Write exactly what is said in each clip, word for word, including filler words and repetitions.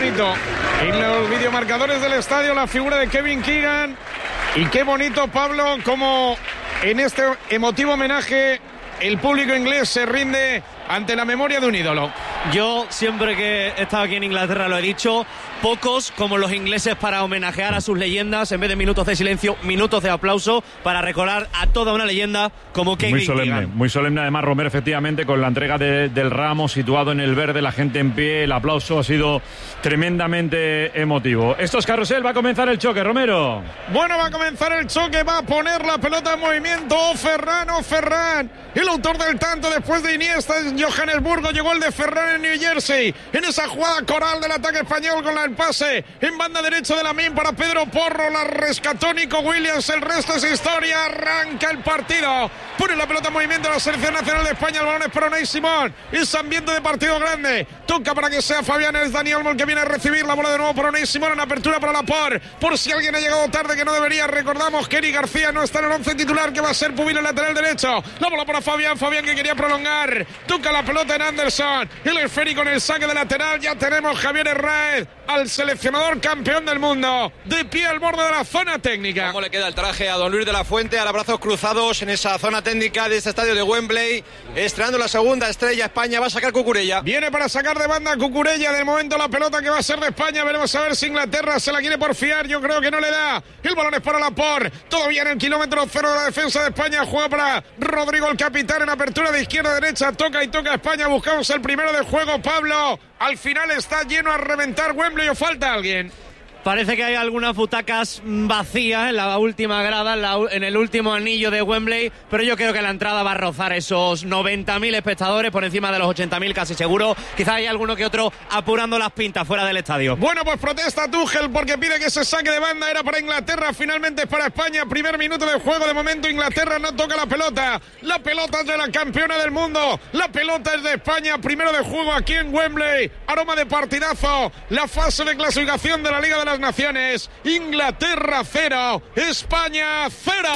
bonito. En los videomarcadores del estadio la figura de Kevin Keegan. Y qué bonito, Pablo, como en este emotivo homenaje el público inglés se rinde ante la memoria de un ídolo. Yo siempre que he estado aquí en Inglaterra lo he dicho, pocos como los ingleses para homenajear a sus leyendas, en vez de minutos de silencio, minutos de aplauso para recordar a toda una leyenda como Kevin Muy solemne, Keegan. muy solemne además Romero, efectivamente, con la entrega de, del ramo situado en el verde, la gente en pie, el aplauso ha sido tremendamente emotivo. Esto es Carrusel, va a comenzar el choque, Romero. Bueno, va a comenzar el choque, va a poner la pelota en movimiento, oh, Ferran, oh, Ferran, el autor del tanto después de Iniesta en Johannesburgo, llegó el de Ferran en New Jersey, en esa jugada coral del ataque español con la el pase en banda derecha de Lamine para Pedro Porro, la rescató Nico Williams, el resto es historia, arranca el partido, pone la pelota en movimiento la selección nacional de España, el balón es para Unai Simón, es ambiente de partido grande, toca para que sea Fabián, es Dani Olmo el que viene a recibir la bola de nuevo para Unai Simón, en apertura para Laporte, por si alguien ha llegado tarde que no debería, recordamos que Eric García no está en el once titular, que va a ser Pubil el lateral derecho, la bola para Fabián, Fabián que quería prolongar, toca la pelota en Anderson, el esférico en el saque de lateral, ya tenemos Javier Herrera, al seleccionador campeón del mundo, de pie al borde de la zona técnica. ¿Cómo le queda el traje a don Luis de la Fuente? A los brazos cruzados en esa zona técnica de este estadio de Wembley, estrenando la segunda estrella. España va a sacar Cucurella. Viene para sacar de banda Cucurella, de momento la pelota que va a ser de España, veremos a ver si Inglaterra se la quiere porfiar, yo creo que no le da, el balón es para Laporte, todavía en el kilómetro cero de la defensa de España, juega para Rodrigo el capitán en apertura de izquierda a derecha, toca y toca España, buscamos el primero de juego, Pablo, al final está lleno a reventar Wembley o falta alguien. Parece que hay algunas butacas vacías en la última grada, en, la, en el último anillo de Wembley, pero yo creo que la entrada va a rozar esos noventa mil espectadores, por encima de los ochenta mil casi seguro. Quizás hay alguno que otro apurando las pintas fuera del estadio. Bueno, pues protesta Tuchel porque pide que se saque de banda, era para Inglaterra, finalmente es para España. Primer minuto de juego, de momento Inglaterra no toca la pelota. La pelota es de la campeona del mundo, la pelota es de España, primero de juego aquí en Wembley. Aroma de partidazo, la fase de clasificación de la Liga de las Naciones. Inglaterra cero, España cero.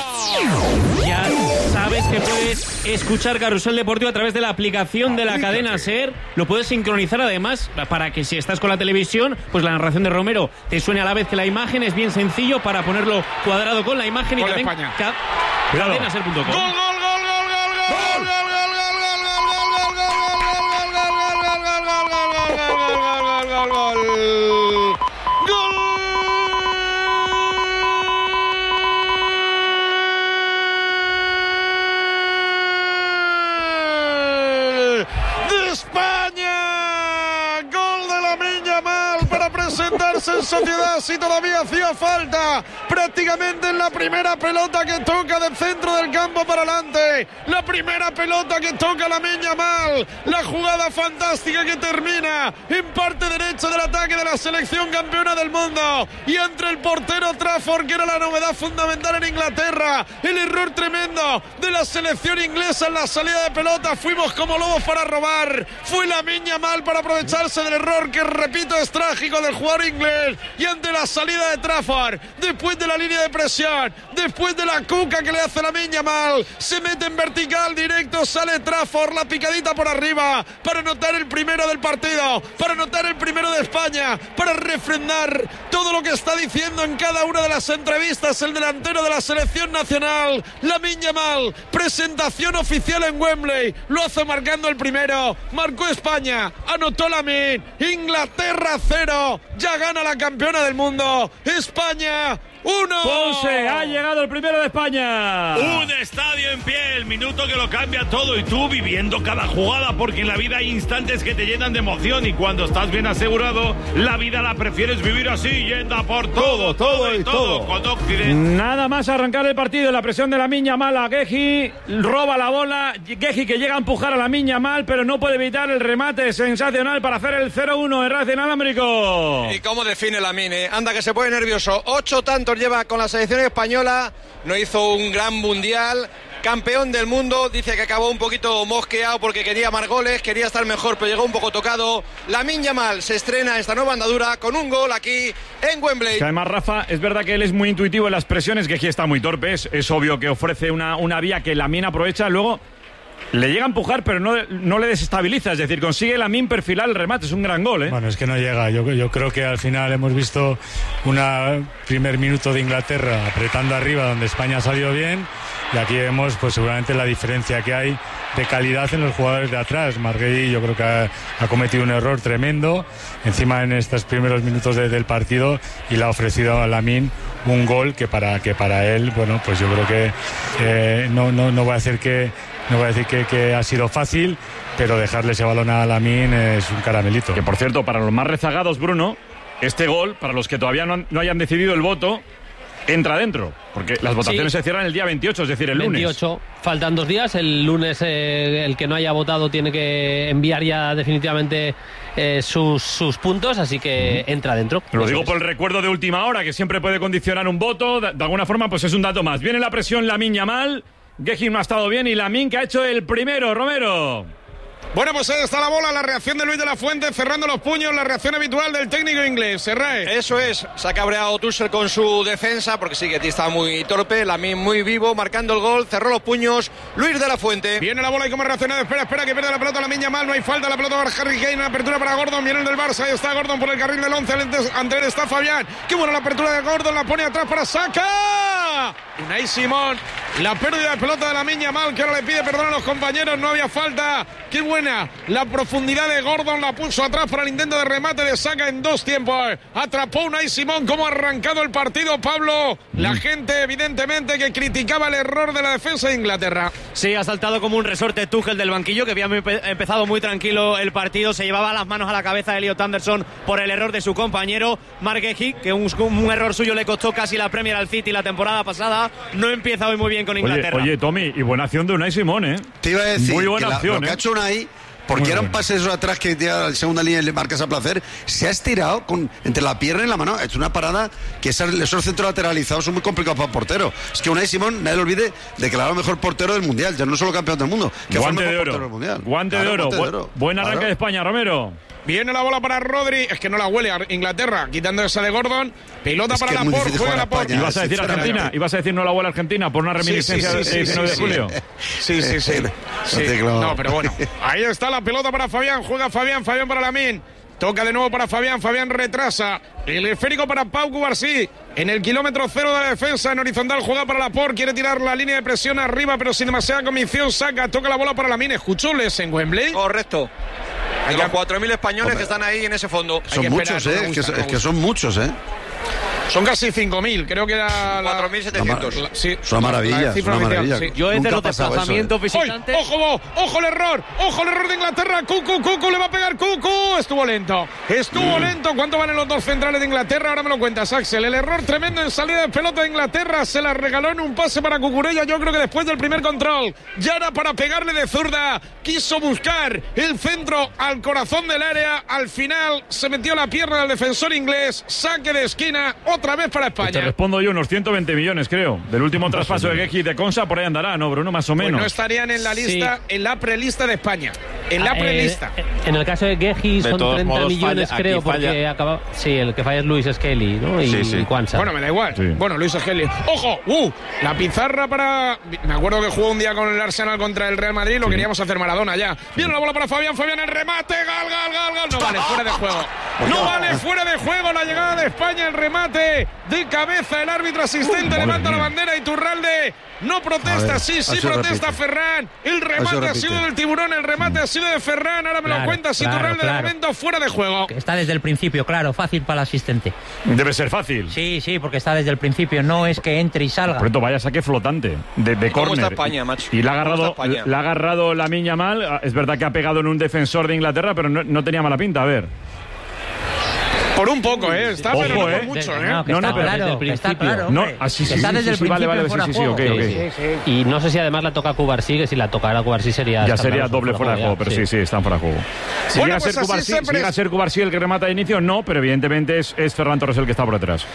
Ya sabes que puedes escuchar Carrusel Deportivo a través de la aplicación de la cadena SER. Lo puedes sincronizar además para que si estás con la televisión, pues la narración de Romero te suene a la vez que la imagen. Es bien sencillo para ponerlo cuadrado con la imagen y cadena España. Ca- cadenaser punto com. Gol, gol, gol, gol, gol, gol, gol, gol, gol, gol, gol. Presentarse en sociedad si todavía hacía falta, prácticamente en la primera pelota que toca del centro del campo para adelante, la primera pelota que toca Lamine Yamal, la jugada fantástica que termina en parte derecha del ataque de la selección campeona del mundo y entre el portero Trafford, que era la novedad fundamental en Inglaterra, el error tremendo de la selección inglesa en la salida de pelota, fuimos como lobos para robar, fue Lamine Yamal para aprovecharse del error que repito es trágico del jugador inglés y ante la salida de Trafford, después de la línea de presión, después de la cuca que le hace Lamine Yamal, se mete en vertical directo, sale Trafford, la picadita por arriba para anotar el primero del partido, para anotar el primero de España, para refrendar todo lo que está diciendo en cada una de las entrevistas el delantero de la selección nacional, Lamine Yamal, presentación oficial en Wembley, lo hace marcando el primero, marcó España, anotó Lamine, Inglaterra cero, ya gana la campeona del mundo, España uno. Ponce, ha llegado el primero de España. Un estadio en pie, el minuto que lo cambia todo y tú viviendo cada jugada, porque en la vida hay instantes que te llenan de emoción y cuando estás bien asegurado, la vida la prefieres vivir así, yendo a por todo, todo, todo y todo, todo. Con Occidente. Nada más arrancar el partido, la presión de Lamine Yamal a Guehi, roba la bola, Guehi que llega a empujar a Lamine Yamal, pero no puede evitar el remate sensacional para hacer el cero uno en Racing Alámbrico. ¿Y cómo define Lamine? Anda que se pone nervioso, ocho tantos lleva con la selección española, no hizo un gran mundial, campeón del mundo, dice que acabó un poquito mosqueado porque quería más goles, quería estar mejor pero llegó un poco tocado. Lamine Yamal se estrena esta nueva andadura con un gol aquí en Wembley. Que además, Rafa, es verdad que él es muy intuitivo en las presiones, que aquí está muy torpe, es, es obvio que ofrece una, una vía que Lamine aprovecha, luego le llega a empujar, pero no, no le desestabiliza. Es decir, consigue Lamine perfilar el remate. Es un gran gol, ¿eh? Bueno, es que no llega. Yo, yo creo que al final hemos visto un primer minuto de Inglaterra apretando arriba, donde España ha salido bien. Y aquí vemos, pues seguramente la diferencia que hay de calidad en los jugadores de atrás. Marguerite, yo creo que ha, ha cometido un error tremendo encima en estos primeros minutos de, del partido, y le ha ofrecido a Lamine un gol que para que para él, bueno, pues yo creo que eh, no, no, no voy a decir que no voy a decir que, que ha sido fácil, pero dejarle ese balón a Lamine es un caramelito. Que por cierto, para los más rezagados, Bruno, este gol, para los que todavía no, han, no hayan decidido el voto, entra dentro, porque las votaciones sí. se cierran el día veintiocho, es decir, el lunes. veintiocho, faltan dos días. El lunes eh, el que no haya votado tiene que enviar ya definitivamente eh, sus, sus puntos, así que uh-huh. entra dentro. Lo digo por el recuerdo de última hora, que siempre puede condicionar un voto. De, de alguna forma, pues es un dato más. Viene la presión Lamine Yamal, Guehi no ha estado bien, y Lamine que ha hecho el primero, Romero. Bueno, pues ahí está la bola, la reacción de Luis de la Fuente cerrando los puños, la reacción habitual del técnico inglés. Serrae. Eso es, se ha cabreado Tuchel con su defensa, porque sí que está muy torpe, Lamine muy vivo, marcando el gol, cerró los puños, Luis de la Fuente. Viene la bola y cómo ha reaccionado, espera, espera, que pierde la pelota Lamine Yamal, no hay falta, la pelota para Harry Kane, apertura para Gordon, viene el del Barça, ahí está Gordon por el carril del once, ante él está Fabián, qué buena la apertura de Gordon, la pone atrás para Saka. Unai Simón, la pérdida de pelota de Lamine Yamal, que ahora le pide perdón a los compañeros, no había falta, qué buena la profundidad de Gordon, la puso atrás para el intento de remate de Saka en dos tiempos, atrapó Unai Simón. Cómo ha arrancado el partido, Pablo, la mm. gente evidentemente que criticaba el error de la defensa de Inglaterra. Sí, ha saltado como un resorte Tuchel del banquillo, que había empezado muy tranquilo el partido, se llevaba las manos a la cabeza de Elliot Anderson por el error de su compañero Marc Guehi, que un, un error suyo le costó casi la Premier al City la temporada pasada. No empieza hoy muy bien con Inglaterra. Oye, oye Tommy, y buena acción de Unai Simón, ¿eh? Te iba a decir, muy buena que la, acción, lo que ¿eh? ha hecho Unai, porque muy eran bueno. pases atrás que tira la segunda línea y le marcas a placer, se ha estirado con, entre la pierna y la mano, ha hecho una parada que esos, esos centros lateralizados son muy complicados para el portero. Es que Unai Simón, nadie lo olvide, declarado mejor portero del Mundial, ya no solo campeón del mundo, que guante fue el de mejor oro, portero del Mundial. Guante, claro, de oro. guante de oro, buen arranque claro. de España, Romero. Viene la bola para Rodri, es que no la huele a Inglaterra, quitando esa de Gordon, pelota es para Laporte, juega Laporte. ¿Ibas a decir Argentina? ¿Ibas a decir no la bola Argentina por una reminiscencia sí, sí, sí, del diecinueve sí, de julio? Sí, sí, sí. sí. sí. No, pero bueno, ahí está la pelota para Fabián, juega Fabián, Fabián para Lamine. Toca de nuevo para Fabián, Fabián retrasa. El esférico para Pau Cubarsí. En el kilómetro cero de la defensa, en horizontal, juega para Laporte. Quiere tirar la línea de presión arriba, pero sin demasiada convicción. Saca, toca la bola para Lamine. ¿Escuchó Les en Wembley? Correcto. Hay los cuatro mil españoles Hombre. que están ahí en ese fondo. Son muchos, ¿eh? Es que, es que son muchos, ¿eh? Son casi cinco mil, creo que era... cuatro mil setecientos. Sí, es una maravilla, es una maravilla. Sí. Yo es de los desplazamientos visitantes... ¡Ojo, ojo el error! ¡Ojo el error de Inglaterra! ¡Cucu, Cucu, le va a pegar Cucu! Estuvo lento, estuvo mm. lento. ¿Cuánto valen los dos centrales de Inglaterra? Ahora me lo cuentas, Axel. El error tremendo en salida de pelota de Inglaterra. Se la regaló en un pase para Cucurella. Yo creo que después del primer control, ya era para pegarle de zurda. Quiso buscar el centro al corazón del área. Al final se metió la pierna del defensor inglés. Saque de esquina, otra vez para España. Te respondo yo, unos ciento veinte millones, creo. Del último no traspaso de Guehi de Consa, por ahí andará, ¿no, Bruno? Más o menos. Pues no estarían en la lista, sí. en la prelista de España. En la prelista. Eh, en el caso de Guehi son treinta modos, millones, falla, creo, porque acaba. Sí, el que falla es Luis Skelly, ¿no? Y, sí, sí. y Quansah. Bueno, me da igual. Sí. Bueno, Luis Skelly. ¡Ojo! ¡Uh! La pizarra para. Me acuerdo que jugó un día con el Arsenal contra el Real Madrid. Lo sí. queríamos hacer Maradona ya. Viene la bola para Fabián. Fabián, el remate. Gal, gal, gal, gal. No vale, fuera de juego. No vale, fuera de juego la llegada de España. El remate de cabeza. El árbitro asistente uh, levanta la bandera. Iturralde no protesta, ver, sí, sí protesta repite. Ferran. El remate ha sido del Tiburón, el remate mm. ha sido de Ferran. Ahora me claro, lo cuentas, claro, Iturralde claro. de momento fuera de juego. Está desde el principio, claro, fácil para el asistente. Debe ser fácil. Sí, sí, porque está desde el principio, no es que entre y salga. Por cierto, vaya saque flotante de, de córner. ¿Cómo está España, macho? Y le ha agarrado, le ha agarrado Lamine Yamal. Es verdad que ha pegado en un defensor de Inglaterra, pero no, no tenía mala pinta, a ver. Por un poco, ¿eh? Está, Ojo, pero no eh. por mucho, ¿eh? No, que está, no, no, claro, que está claro, no, así sí, está sí, desde sí, el vale, principio vale, sí, sí, sí, okay, okay. Sí, sí, sí. Y no sé si además la toca a Cubarsí, que si la tocara a Cubarsí sería... Ya sería doble fuera de juego, pero sí, sí, sí están fuera de juego. Si bueno, llega, pues a ser Cubarsí, si llega a ser Cubarsí el que remata de inicio, no, pero evidentemente es, es Ferran Torres el que está por detrás.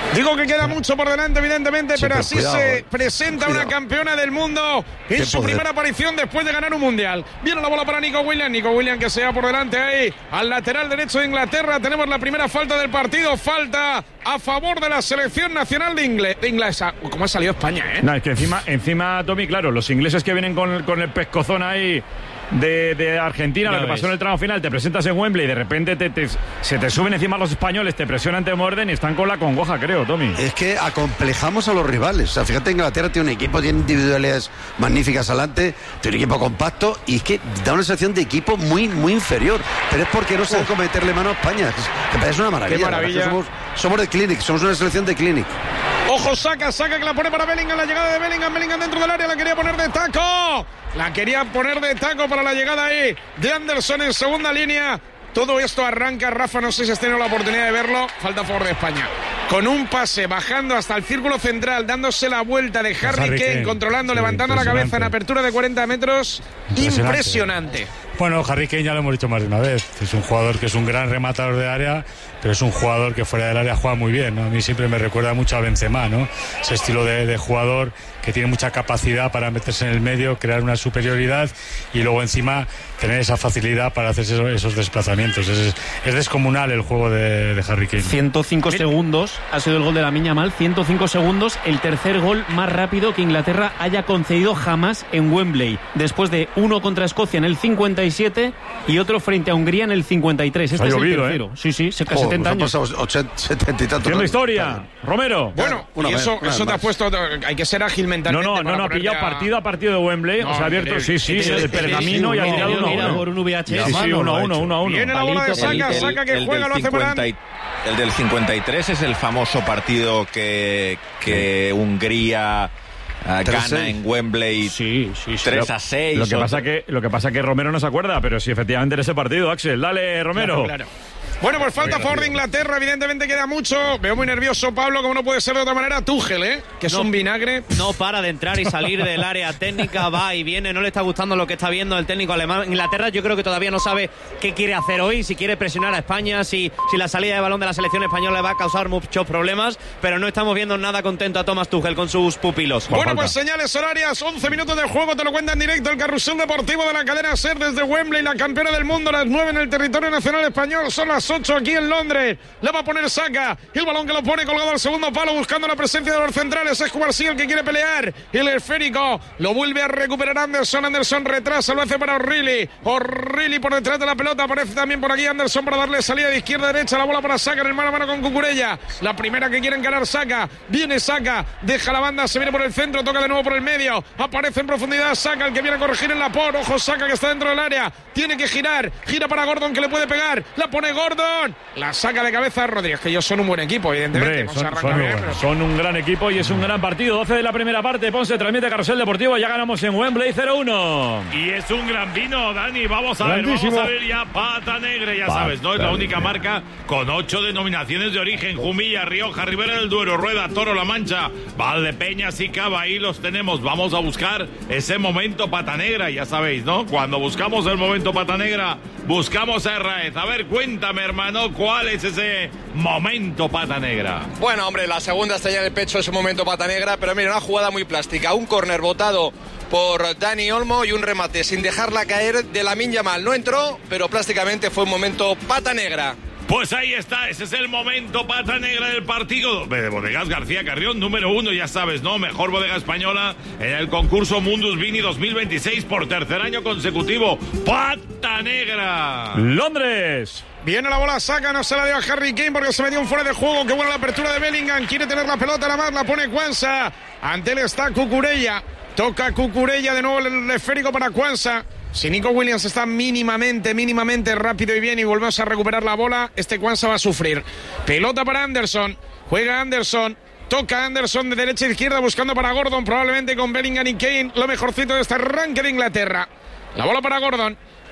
Digo que queda mucho por delante, evidentemente, Sí, pero pero así cuidado, se eh. presenta Cuidado. una campeona del mundo en Qué su poder. primera aparición después de ganar un mundial. Viene la bola para Nico Williams. Nico Williams que se va por delante ahí al lateral derecho de Inglaterra. Tenemos la primera falta del partido. Falta a favor de la selección nacional de, Ingle- de inglesa. Uy, ¿cómo ha salido España, eh? No, es que encima, encima, Tommy, claro, los ingleses que vienen con, con el pescozón ahí de, de Argentina, Ya lo que ves. pasó en el tramo final, te presentas en Wembley y de repente te, te- se te suben encima los españoles, te presionan, te muerden y están con la congoja, creo, Tommy. Es que acomplejamos a los rivales. O sea, fíjate, Inglaterra tiene un equipo, tiene individualidades magníficas adelante, tiene un equipo compacto y es que da una sensación de equipo muy, muy inferior. Pero es porque no sabe cómo meterle mano a España. Es, que es una maravilla. Qué la verdad maravilla. es que Somos, somos de Clinic, somos una selección de Clinic. Ojo, saca, saca que la pone para Bellingham. La llegada de Bellingham, Bellingham dentro del área. La quería poner de taco. La quería poner de taco para la llegada ahí de Anderson en segunda línea. Todo esto arranca, Rafa, no sé si has tenido la oportunidad de verlo. Falta a favor de España. Con un pase, bajando hasta el círculo central, dándose la vuelta de Harry, Harry Kane, Kane, controlando, sí, levantando la cabeza en impresionante. apertura de cuarenta metros. Impresionante. Impresionante. Bueno, Harry Kane ya lo hemos dicho más de una vez. Es un jugador que es un gran rematador de área, pero es un jugador que fuera del área juega muy bien, ¿no? A mí siempre me recuerda mucho a Benzema, ¿no? Ese estilo de, de jugador que tiene mucha capacidad para meterse en el medio, crear una superioridad y luego encima tener esa facilidad para hacer esos, esos desplazamientos. Es, es descomunal el juego de, de Harry Kane. ciento cinco segundos ha sido el gol de la Miña Mal. ciento cinco segundos, el tercer gol más rápido que Inglaterra haya concedido jamás en Wembley. Después de uno contra Escocia en el cincuenta y siete y otro frente a Hungría en el cincuenta y tres. Este Ha es llovido, el tercero. ¿eh? Sí, sí, se- Joder, setenta nos han años. pasado ochenta, setenta y tantos Haciendo años. historia. Romero. Bueno, Una y vez, eso, una eso vez te ha más. puesto. Hay que ser ágil No, mentalmente. no, para no, no, ha ponerte pillado a- partido a partido de Wembley. No, o sea, ha abierto, sí, sí, increíble. el pergamino y ha tirado uno a Mira, uno. por un V H Sí, S. sí, uno a uno, uno a uno. Viene la bola de Palito, saca, palito. saca que el juega, del lo hace Morán. cincuenta y- el del cincuenta y tres es el famoso partido que, que Hungría ah, tres a gana seis. en Wembley Sí, sí, sí. tres Lo- a seis. Lo que o- pasa que lo que pasa que Romero no se acuerda, pero sí efectivamente en ese partido, Axel, dale Romero. Claro, claro. Bueno, pues falta a favor de Inglaterra, evidentemente queda mucho. Veo muy nervioso Pablo, como no puede ser de otra manera. Tuchel, ¿eh? Que es No. un vinagre. No para de entrar y salir del área técnica, va y viene, no le está gustando lo que está viendo el técnico alemán. Inglaterra yo creo que todavía no sabe qué quiere hacer hoy, si quiere presionar a España, si, si la salida de balón de la selección española le va a causar muchos problemas, pero no estamos viendo nada contento a Thomas Tuchel con sus pupilos. Bueno, pues señales horarias, once minutos de juego, te lo cuenta en directo el carrusel deportivo de la cadena SER desde Wembley, la campeona del mundo, las nueve en el territorio nacional español, son las ocho aquí en Londres. Le va a poner Saka, el balón que lo pone colgado al segundo palo, buscando la presencia de los centrales. Es Cubarsí el que quiere pelear, el esférico lo vuelve a recuperar Anderson. Anderson retrasa, lo hace para O'Reilly. O'Reilly por detrás de la pelota, aparece también por aquí Anderson para darle salida de izquierda a derecha. La bola para Saka en el mano a mano con Cucurella. La primera que quiere encarar Saka, viene Saka, deja la banda, se viene por el centro, toca de nuevo por el medio, aparece en profundidad Saka, el que viene a corregir en la por. Ojo Saka que está dentro del área, tiene que girar, gira para Gordon que le puede pegar, la pone Gordon, la saca de cabeza Rodríguez, que ellos son un buen equipo, evidentemente. Hombre, Vamos a son, arrancar son muy bien, buenos. pero- Son un gran equipo y es un gran partido. doce de la primera parte, Ponce transmite Carrusel Deportivo, ya ganamos en Wembley cero uno. Y es un gran vino, Dani. Vamos a ver, Grandísimo. vamos a ver ya Pata Negra, ya Pata sabes, ¿no? Es la Negra. única marca con ocho denominaciones de origen. Jumilla, Rioja, Ribera del Duero, Rueda, Toro, La Mancha, Valdepeñas y Cava. Ahí los tenemos. Vamos a buscar ese momento Pata Negra, ya sabéis, ¿no? Cuando buscamos el momento Pata Negra, buscamos a Herraez. A ver, cuéntame, hermano, ¿cuál es ese momento Pata Negra? Bueno, hombre, la segunda estrella en el pecho es un momento pata negra, pero mira, una jugada muy plástica. Un córner botado por Dani Olmo y un remate sin dejarla caer de Lamine Yamal. No entró, pero plásticamente fue un momento pata negra. Pues ahí está, ese es el momento Pata Negra del partido de Bodegas García Carrión, número uno, ya sabes, ¿no? Mejor bodega española en el concurso Mundus Vini dos mil veintiséis por tercer año consecutivo. ¡Pata Negra! Londres. Viene la bola, saca, no se la dio a Harry Kane porque se metió un fuera de juego. Qué buena la apertura de Bellingham, quiere tener la pelota, la más la pone Kwanza. Ante él está Cucurella, toca Cucurella de nuevo el esférico para Kwanza. Si Nico Williams está mínimamente, mínimamente rápido y bien y volvemos a recuperar la bola, este Kwanza va a sufrir. Pelota para Anderson, juega Anderson, toca Anderson de derecha a izquierda buscando para Gordon, probablemente con Bellingham y Kane, lo mejorcito de este arranque de Inglaterra. La bola para Gordon.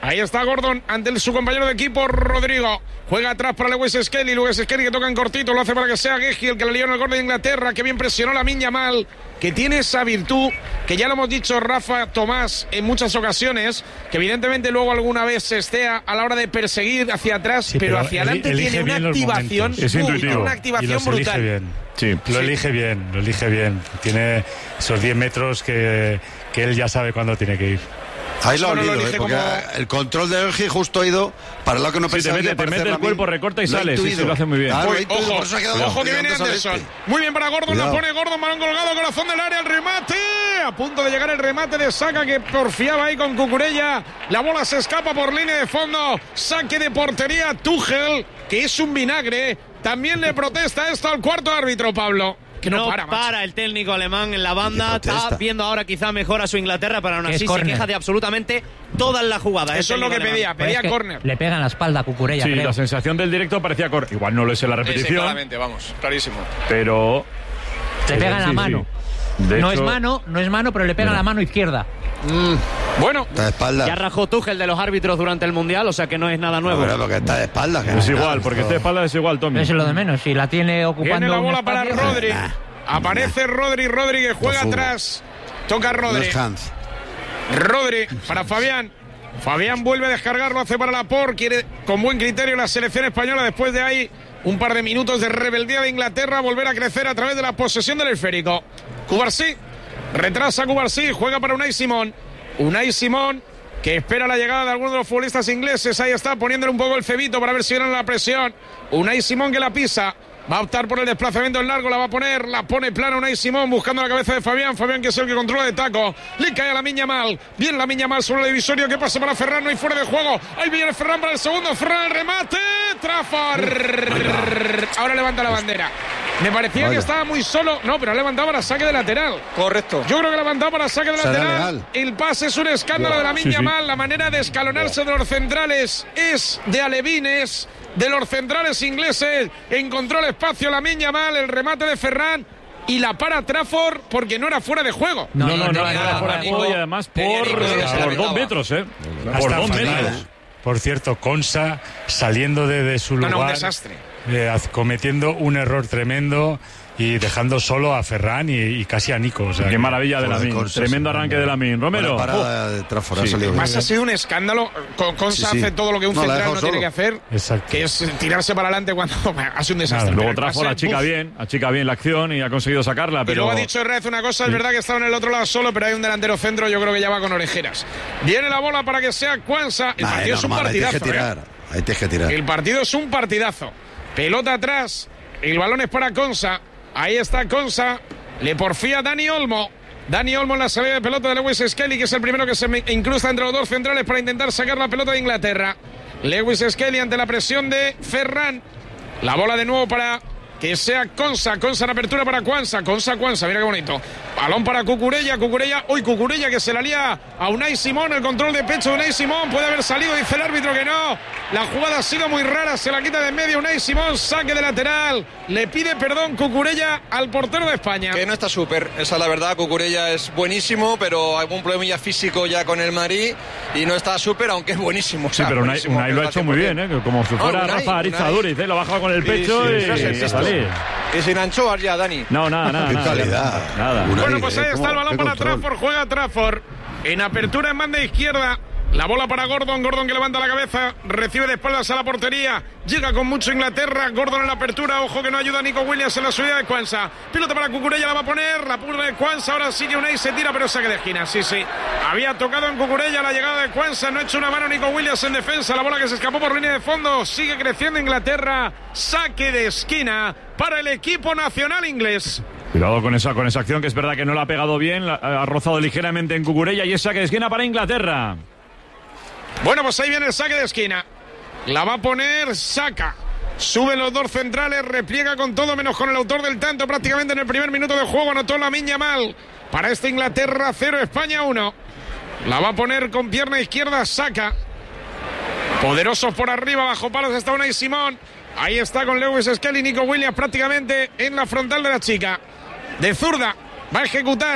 Ahí está Gordon ante su compañero de equipo, Rodrigo. Juega atrás para Lewis Skelly. Lewis Skelly que toca en cortito. Lo hace para que sea Geji el que le lió en el gol de Inglaterra. Que bien presionó Lamine Yamal. Que tiene esa virtud que ya lo hemos dicho Rafa, Tomás en muchas ocasiones. Que evidentemente luego alguna vez se estea a la hora de perseguir hacia atrás. Sí, pero, pero hacia adelante tiene una activación. Es intuitivo. Una activación y los brutal. Elige bien. Sí, lo sí. elige bien, lo elige bien. Tiene esos diez metros que, que él ya sabe cuándo tiene que ir. Ahí lo ha olido, ¿eh? Porque como... el control de Geji justo ha ido para lo que no sí, pensaba. Te mete, te mete el cuerpo, recorta y sale. Sí, sí, lo hace muy bien. Claro, Uy, ojo, ojo que viene Anderson. Este. Muy bien para Gordon, Cuidado. La pone Gordon, balón colgado, corazón del área, el remate. A punto de llegar el remate de Saka que porfiaba ahí con Cucurella. La bola se escapa por línea de fondo. Saque de portería Tuchel, que es un vinagre. También le protesta esto al cuarto árbitro, Pablo. Que no, no para, para el técnico alemán en la banda. Está viendo ahora quizá mejor a su Inglaterra, pero aún así se queja de absolutamente todas las jugadas. Eso es lo que alemán. pedía, pedía es córner. Le pega en la espalda a Cucurella. Sí, creo. La sensación del directo parecía córner. Igual no lo es en la repetición. Sí, claramente, vamos, clarísimo. Pero le pega en la sí, mano. Sí. No hecho... es mano, no es mano, pero le pega en la mano izquierda. Mm. Bueno, está de espalda. Ya rajó Tuchel de los árbitros durante el Mundial, o sea que no es nada nuevo. No, pero porque está de espalda. Que es igual, porque está de espalda es igual, Tommy. Eso es lo de menos, si la tiene ocupando. Tiene la bola un para Rodri. Nah. Aparece Rodri, Rodri que juega atrás. Toca Rodri. Rodri para Fabián. Fabián vuelve a descargarlo, hace para Laporte. Quiere con buen criterio la selección española después de ahí un par de minutos de rebeldía de Inglaterra volver a crecer a través de la posesión del esférico. Cubarsí, retrasa Cubarsí, juega para Unai Simón. Unai Simón que espera la llegada de algunos de los futbolistas ingleses. Ahí está, poniéndole un poco el cebito para ver si ganan la presión. Unai Simón que la pisa. Va a optar por el desplazamiento en largo, la va a poner, la pone plana Unai Simón buscando la cabeza de Fabián, Fabián que es el que controla de taco, le cae a Lamine Yamal, bien Lamine Yamal sobre el divisorio, que pasa para Ferran, no hay fuera de juego, ahí viene Ferran para el segundo, Ferran el remate, Trafford, ahora levanta la bandera. Me parecía Vaya. que estaba muy solo, no, pero ha levantado para saque de lateral. Correcto. Yo creo que ha levantado para saque de lateral. Legal. El pase es un escándalo wow. de Lamine Yamal, sí, sí. La manera de escalonarse wow. de los centrales es de alevines. De los centrales ingleses, encontró el espacio Lamine Yamal, el remate de Ferran y la para Trafford porque no era fuera de juego. No, no, no, no, no era fuera de juego y además por, por dos metros, ¿eh? Por dos metros. Por cierto, Konsa saliendo de, de su lugar, no, no, un desastre. Eh, cometiendo un error tremendo y dejando solo a Ferran y, y casi a Nico. O sea, qué maravilla de Lamine, tremendo arranque de Lamine. Romero. Parada de Trafford, sí. Más ha sido un escándalo. Consa sí, sí. hace todo lo que un no, central no solo. tiene que hacer, Exacto. que es tirarse para adelante cuando hace un desastre. Nada, luego Trafford achica bien, achica bien la acción y ha conseguido sacarla. Pero... Y luego ha dicho Herrera una cosa, sí. es verdad que estaba en el otro lado solo, pero hay un delantero centro, yo creo que ya va con orejeras. Viene la bola para que sea Quansah. El nah, partido es, es un partidazo. Hay que tirar. Hay que tirar. El partido es un partidazo. Pelota atrás, el balón es para Quansah. Ahí está Quansah, le porfía Dani Olmo. Dani Olmo en la salida de pelota de Lewis Skelly, que es el primero que se incrusta entre los dos centrales para intentar sacar la pelota de Inglaterra. Lewis Skelly ante la presión de Ferran. La bola de nuevo para que sea Quansah. Quansah en apertura para Quansah. Quansah, Quansah, mira qué bonito. Balón para Cucurella. Cucurella, hoy Cucurella que se la lía a Unai Simón. El control de pecho de Unai Simón. Puede haber salido, dice el árbitro que no. La jugada ha sido muy rara. Se la quita de en medio Unai Simón. Saque de lateral. Le pide perdón Cucurella al portero de España. Que no está súper. Esa es la verdad. Cucurella es buenísimo, pero algún problema ya físico ya con el Madrid. Y no está súper, aunque es buenísimo. Sí, o sea, pero Unai, Unai lo ha hecho muy bien, ¿eh? Como si fuera no, Rafa Arizaduriz, ¿eh? Lo ha bajado con el pecho sí, sí, y, y, y a salir. Y sin anchoas ya, Dani. No, nada, nada. Qué nada, calidad. Nada. Bueno, pues ahí está el balón para Trafford. Juega Trafford. En apertura en banda izquierda. La bola para Gordon. Gordon que levanta la cabeza. Recibe de espaldas a la portería. Llega con mucho Inglaterra. Gordon en la apertura. Ojo que no ayuda a Nico Williams en la subida de Quansah. Pilota para Cucurella. La va a poner. La pone de Quansah. Ahora sí que Unai se tira, pero saque de esquina. Sí, sí. Había tocado en Cucurella la llegada de Quansah. No ha hecho una mano Nico Williams en defensa. La bola que se escapó por línea de fondo. Sigue creciendo Inglaterra. Saque de esquina para el equipo nacional inglés. Cuidado con esa, con esa acción, que es verdad que no la ha pegado bien. La, ha rozado ligeramente en Cucurella y es saque de esquina para Inglaterra. Bueno, pues ahí viene el saque de esquina. La va a poner Saka. Suben los dos centrales, repliega con todo menos con el autor del tanto. Prácticamente en el primer minuto de juego anotó Lamine Yamal. Para esta Inglaterra cero, España uno. La va a poner con pierna izquierda Saka. Poderosos por arriba, bajo palos está Unai Simón. Ahí está con Lewis Skelly, Nico Williams prácticamente en la frontal de la chica. De zurda, va a ejecutar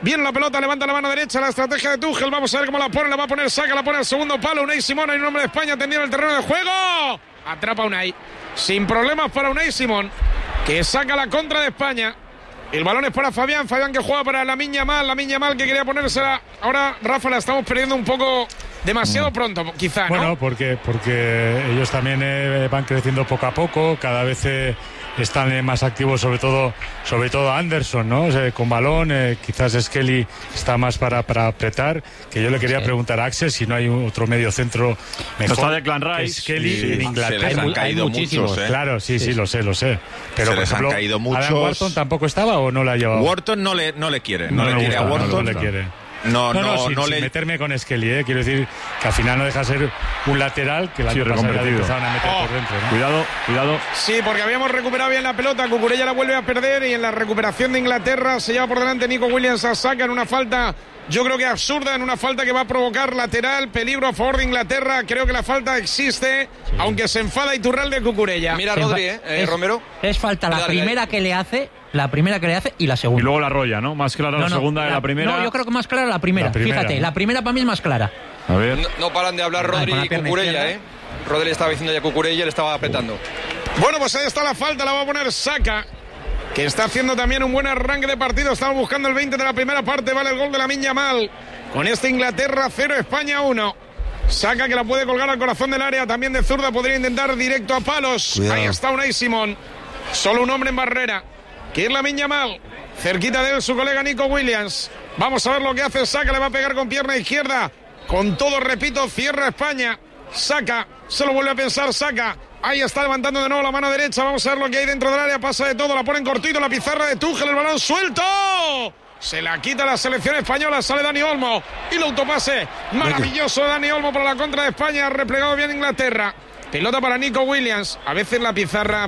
Viene la pelota, levanta la mano derecha, la estrategia de Tuchel. Vamos a ver cómo la pone, la va a poner Saka, la pone al segundo palo. Unai Simón, hay un hombre de España tendido en el terreno de juego. Atrapa a Unai. Sin problemas para Unai Simón, que saca la contra de España. El balón es para Fabián, Fabián que juega para Lamine Yamal, Lamine Yamal que quería ponérsela. Ahora, Rafa, la estamos perdiendo un poco demasiado pronto, quizá, ¿no? Bueno, porque, porque ellos también eh, van creciendo poco a poco, cada vez eh, están eh, más activos, sobre todo sobre todo Anderson, ¿no? O sea, con balón, eh, quizás Skelly está más para, para apretar, que yo le quería sí. preguntar a Axel si no hay otro medio centro mejor. No está Declan Rice, Skelly sí, en Inglaterra. Se les han caído hay muchos, ¿eh? Claro, sí, sí, sí, lo sé, lo sé. Pero se por les ejemplo, han caído muchos. ¿Adam Wharton tampoco estaba o no la ha llevado? Wharton no le, no le quiere, no, no le le quiere gusta, a Wharton. No, no le quiere. No, no, no, no, sin, no sin le... meterme con Skelly, ¿eh? Quiero decir que al final no deja de ser un lateral que la sí, reconvertido. a meter oh. por dentro, ¿no? Cuidado, cuidado. Sí, porque habíamos recuperado bien la pelota, Cucurella la vuelve a perder y en la recuperación de Inglaterra se lleva por delante Nico Williams a Saka en una falta, yo creo que absurda, en una falta que va a provocar lateral, peligro a favor de Inglaterra. Creo que la falta existe, sí. aunque se enfada Iturralde Cucurella. Mira Rodri, eh, es, Romero. Es falta la dale, primera dale. que le hace, la primera que le hace y la segunda. Y luego la rolla, ¿no? Más clara no, la no, segunda la, de la primera. No, yo creo que más clara la primera. La primera Fíjate, ¿no? la primera para mí es más clara. A ver. No, no paran de hablar Rodri ah, y Cucurella, ¿eh? Rodri le estaba diciendo ya a Cucurella y le estaba apretando. Bueno, pues ahí está la falta, la va a poner Saka, que está haciendo también un buen arranque de partido. Estamos buscando el veinte de la primera parte. Vale el gol de Lamine Yamal. Con este Inglaterra cero, España uno. Saka que la puede colgar al corazón del área. También de zurda podría intentar directo a palos. Cuidado. Ahí está Unai Simón. Solo un hombre en barrera, que es Lamine Yamal. Cerquita de él su colega Nico Williams. Vamos a ver lo que hace Saka. Le va a pegar con pierna izquierda. Con todo, repito, cierra España. Saka, se lo vuelve a pensar Saka. Ahí está levantando de nuevo la mano derecha. Vamos a ver lo que hay dentro del área. Pasa de todo, la ponen cortito. La pizarra de Tuchel, el balón suelto. Se la quita la selección española. Sale Dani Olmo. Y el autopase maravilloso de Dani Olmo para la contra de España. Ha replegado bien Inglaterra. Pelota para Nico Williams. A veces la pizarra...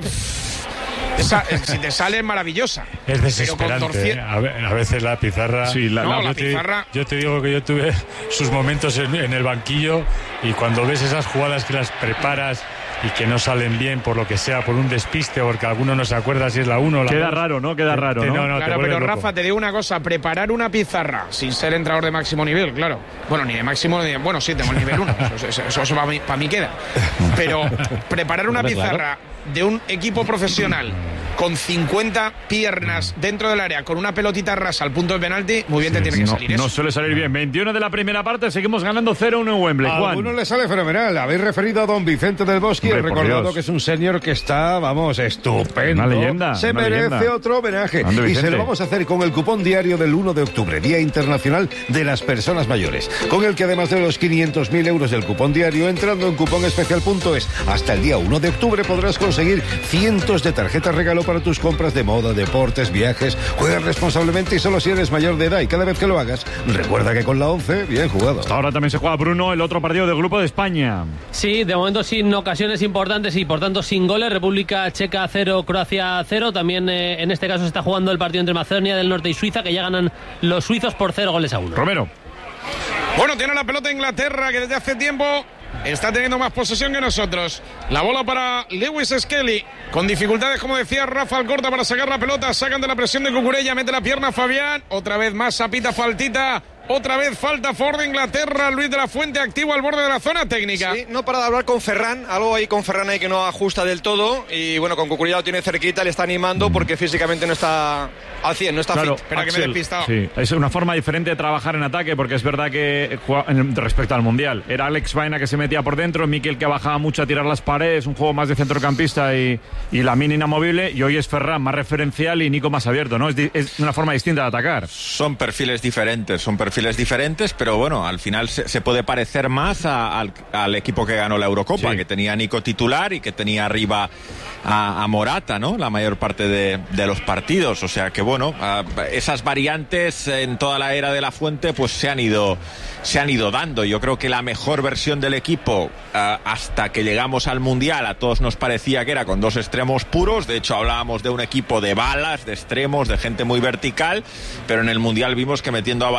Esa, si te sale maravillosa. Es desesperante. ¿eh? A veces la pizarra. Sí, la, no, la, la yo, te, pizarra... yo te digo que yo tuve sus momentos en, en el banquillo y cuando ves esas jugadas que las preparas y que no salen bien por lo que sea, por un despiste, porque alguno no se acuerda si es la uno o la Queda dos. raro, ¿no? Queda raro, ¿no? no, no claro, pero loco. Rafa, te digo una cosa, preparar una pizarra sin ser entrenador de máximo nivel, claro. Bueno, ni de máximo, ni de, bueno, sí, tengo el nivel uno, eso, eso, eso, eso para, mí, para mí queda. Pero preparar una pizarra de un equipo profesional con cincuenta piernas dentro del área, con una pelotita rasa al punto de penalti, muy bien sí, te tiene que no, salir eso. No suele salir bien. veintiuno de la primera parte, seguimos ganando cero uno en Wembley. A algunos le sale fenomenal. Habéis referido a don Vicente del Bosque, he recordado que es un señor que está, vamos, estupendo. Una leyenda. Se una merece leyenda. otro homenaje. Ande, y se lo vamos a hacer con el cupón diario del uno de octubre, Día Internacional de las Personas Mayores, con el que además de los quinientos mil euros del cupón diario, entrando en cuponespecial punto es, hasta el día uno de octubre podrás conseguir cientos de tarjetas regalo para tus compras de moda, deportes, viajes. Juega responsablemente y solo si eres mayor de edad, y cada vez que lo hagas, recuerda que con la once, bien jugado. Hasta ahora también se juega, Bruno, el otro partido del Grupo de España. Sí, de momento sin ocasiones importantes y por tanto sin goles. República Checa cero, Croacia cero. También eh, en este caso se está jugando el partido entre Macedonia del Norte y Suiza, que ya ganan los suizos por cero goles a uno. Romero. Bueno, tiene la pelota Inglaterra, que desde hace tiempo está teniendo más posesión que nosotros. La bola para Lewis Skelly, con dificultades, como decía Rafa Alcorta, para sacar la pelota. Sacan de la presión de Cucurella, mete la pierna Fabián. Otra vez más, sapita, faltita. Otra vez falta Ford de Inglaterra. Luis de la Fuente activo al borde de la zona técnica. Sí, no para de hablar con Ferran. Algo ahí con Ferran ahí que no ajusta del todo. Y bueno, con Cucurella lo tiene cerquita, le está animando porque físicamente no está al cien, no está claro, fit. Espera, Axel, que me he despistado. Sí, es una forma diferente de trabajar en ataque, porque es verdad que respecto al Mundial era Alex Baena que se metía por dentro, Mikel que bajaba mucho a tirar las paredes, un juego más de centrocampista y, y Lamine inamovible, y hoy es Ferran más referencial y Nico más abierto, ¿no? Es, di, es una forma distinta de atacar. Son perfiles diferentes, son perfiles diferentes, pero bueno, al final se, se puede parecer más a, al, al equipo que ganó la Eurocopa, sí, que tenía a Nico titular y que tenía arriba a, a Morata, ¿no? La mayor parte de, de los partidos, o sea que bueno, a, esas variantes en toda la era de la Fuente pues se han ido se han ido dando. Yo creo que la mejor versión del equipo uh, hasta que llegamos al Mundial a todos nos parecía que era con dos extremos puros. De hecho hablábamos de un equipo de balas, de extremos, de gente muy vertical, pero en el Mundial vimos que metiendo a Baena ahí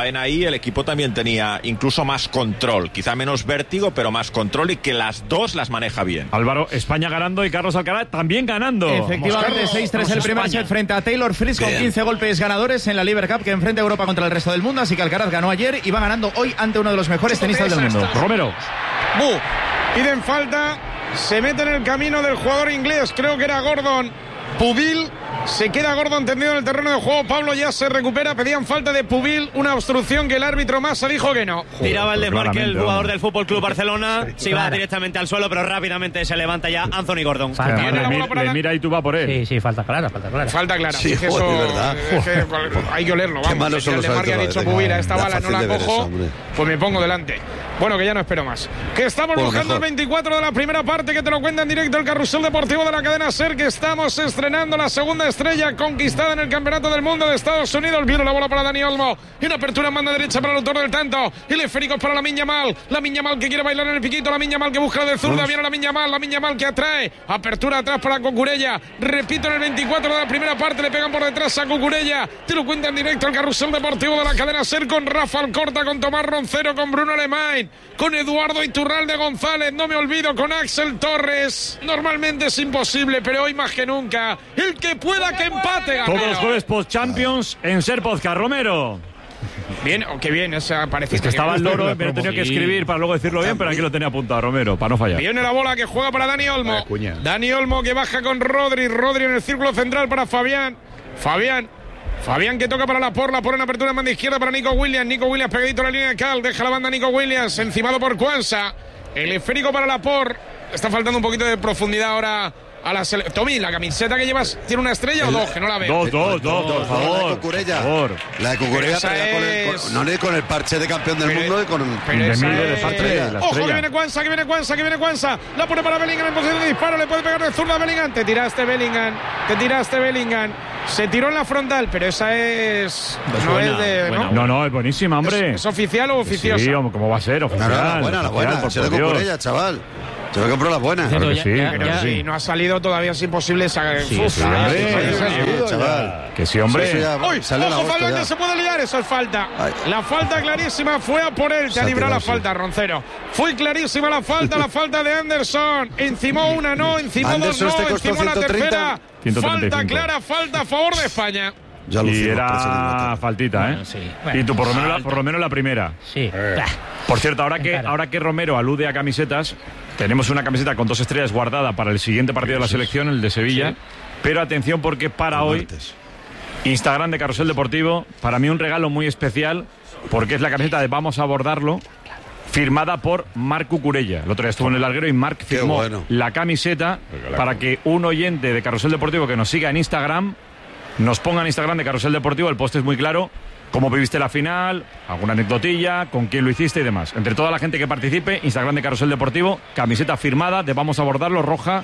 el equipo también tenía incluso más control, quizá menos vértigo, pero más control, y que las dos las maneja bien. Álvaro, España ganando y Carlos Alcaraz también ganando. Efectivamente, seis tres el primer set frente a Taylor Fritz con quince golpes ganadores en la Lever Cup que enfrenta a Europa contra el resto del mundo, así que Alcaraz ganó ayer y va ganando hoy ante uno de los mejores tenistas del mundo. Romero. Bu, piden falta, se mete en el camino del jugador inglés, creo que era Gordon Pubil. Se queda Gordon tendido en el terreno de juego. Pablo ya se recupera. Pedían falta de Pubil, una obstrucción que el árbitro Massa dijo que no. Tiraba el desmarque el jugador del Fútbol Club Barcelona. Se iba Clara. directamente al suelo, pero rápidamente se levanta ya Anthony Gordon. Falta. Le, le, le mira y tú va por él. Sí, sí, falta clara, falta clara. Falta clara. Sí, Es que joder, eso, verdad. es que hay que olerlo. Qué Vamos, malos si son el los desmarque ha árbitros, dicho venga, Pubil, a esta da bala no fácil la de ver cojo, eso, hombre. pues me pongo delante. Bueno, que ya no espero más. Que estamos Bueno, buscando mejor. el veinticuatro de la primera parte, que te lo cuenta en directo el Carrusel Deportivo de la cadena SER, que estamos estrenando la segunda estrella conquistada en el Campeonato del Mundo de Estados Unidos. Viene la bola para Dani Olmo. Y una apertura en banda derecha para el autor del tanto. Y el esférico es para la Miña Mal. La Miña Mal que quiere bailar en el piquito. La Miña Mal que busca de zurda. Viene la Miña Mal. La Miña Mal que atrae. Apertura atrás para Cucurella. Repito, en el veinticuatro de la primera parte le pegan por detrás a Cucurella. Te lo cuenta en directo el Carrusel Deportivo de la cadena SER con Rafa Alcorta, con Tomás Roncero, con Bruno Alemán, con Eduardo Iturralde González. No me olvido, con Axel Torres. Normalmente es imposible, pero hoy más que nunca. El que pueda que empate. Todos Gamero. los jueves post-Champions en SER Podcast. Romero. Bien, o qué bien, o sea, parece Es que estaba el loro, pero tenía que Sí. escribir para luego decirlo bien, pero aquí lo tenía apuntado, Romero, para no fallar. Viene la bola que juega para Dani Olmo. Dani Olmo que baja con Rodri. Rodri en el círculo central para Fabián. Fabián. Fabián que toca para la porla, por una apertura en banda izquierda para Nico Williams. Nico Williams pegadito a la línea de Cal. Deja la banda Nico Williams, encimado por Cuanza. El esférico para la por. Está faltando un poquito de profundidad ahora a la sele... Tommy, la camiseta que llevas, ¿tiene una estrella o dos? Que no la veo. Dos, dos, dos, por La de favor. Cucurella. Por favor. La de Cucurella, Esa pero ya con el, es- con- no ni con el parche de campeón del Pero- mundo y con pero De esa Miguel, es- la estrella, la Ojo, que estrella. viene Cuanza, que viene Cuanza, que viene Cuanza. La pone para Bellingham en posición de disparo. Le puede pegar de zurda a Bellingham. Te tiraste, Bellingham. Te tiraste, Bellingham. Se tiró en la frontal, pero esa es. Pues no buena, es de. buena, ¿no? No, no, es buenísima, hombre. ¿Es, es oficial o oficiosa? Sí, hombre, ¿cómo va a ser? No, Oficial. no, la buena, la oficial, buena. por Se de Dios. Cucurella, chaval. Se me compró la buena. Claro que Ya- sí, ya- claro ya- que Y sí. no ha salido todavía, es imposible esa. Sí, Uf, sí, ah, hombre, sí, sí, sí, sí, sí. chaval. Que sí, hombre. Eso ya ¡Uy! sale en ¡Ojo, agosto Fabián, ya. que se puede liar! Eso es falta. Ay. La falta clarísima fue a por él. Te Se ha ha librado la tirado, falta, Roncero. Fue clarísima la falta, la falta de Anderson. Encimó una, no. Encimó Anderson dos, este no. costó Encimó la ciento treinta. tercera. ciento treinta y Falta cinco. clara, falta a favor de España. Ya lo Y hicimos, por eso era digo, faltita, ¿eh? Bueno, sí. Bueno, y tú, por lo, menos la, por lo menos la primera. Sí. Bah. Por cierto, ahora que, Encara. ahora que Romero alude a camisetas, tenemos una camiseta con dos estrellas guardada para el siguiente partido de la selección, el de Sevilla. Pero atención, porque para hoy, martes. Instagram de Carrusel Deportivo, para mí un regalo muy especial, porque es la camiseta de Vamos a abordarlo, firmada por Marc Cucurella. El otro día estuvo en el larguero y Marc Qué firmó bueno. la camiseta para que un oyente de Carrusel Deportivo que nos siga en Instagram nos ponga en Instagram de Carrusel Deportivo. El post es muy claro. Cómo viviste la final, alguna anecdotilla, con quién lo hiciste y demás. Entre toda la gente que participe, Instagram de Carrusel Deportivo, camiseta firmada de Vamos a abordarlo, roja,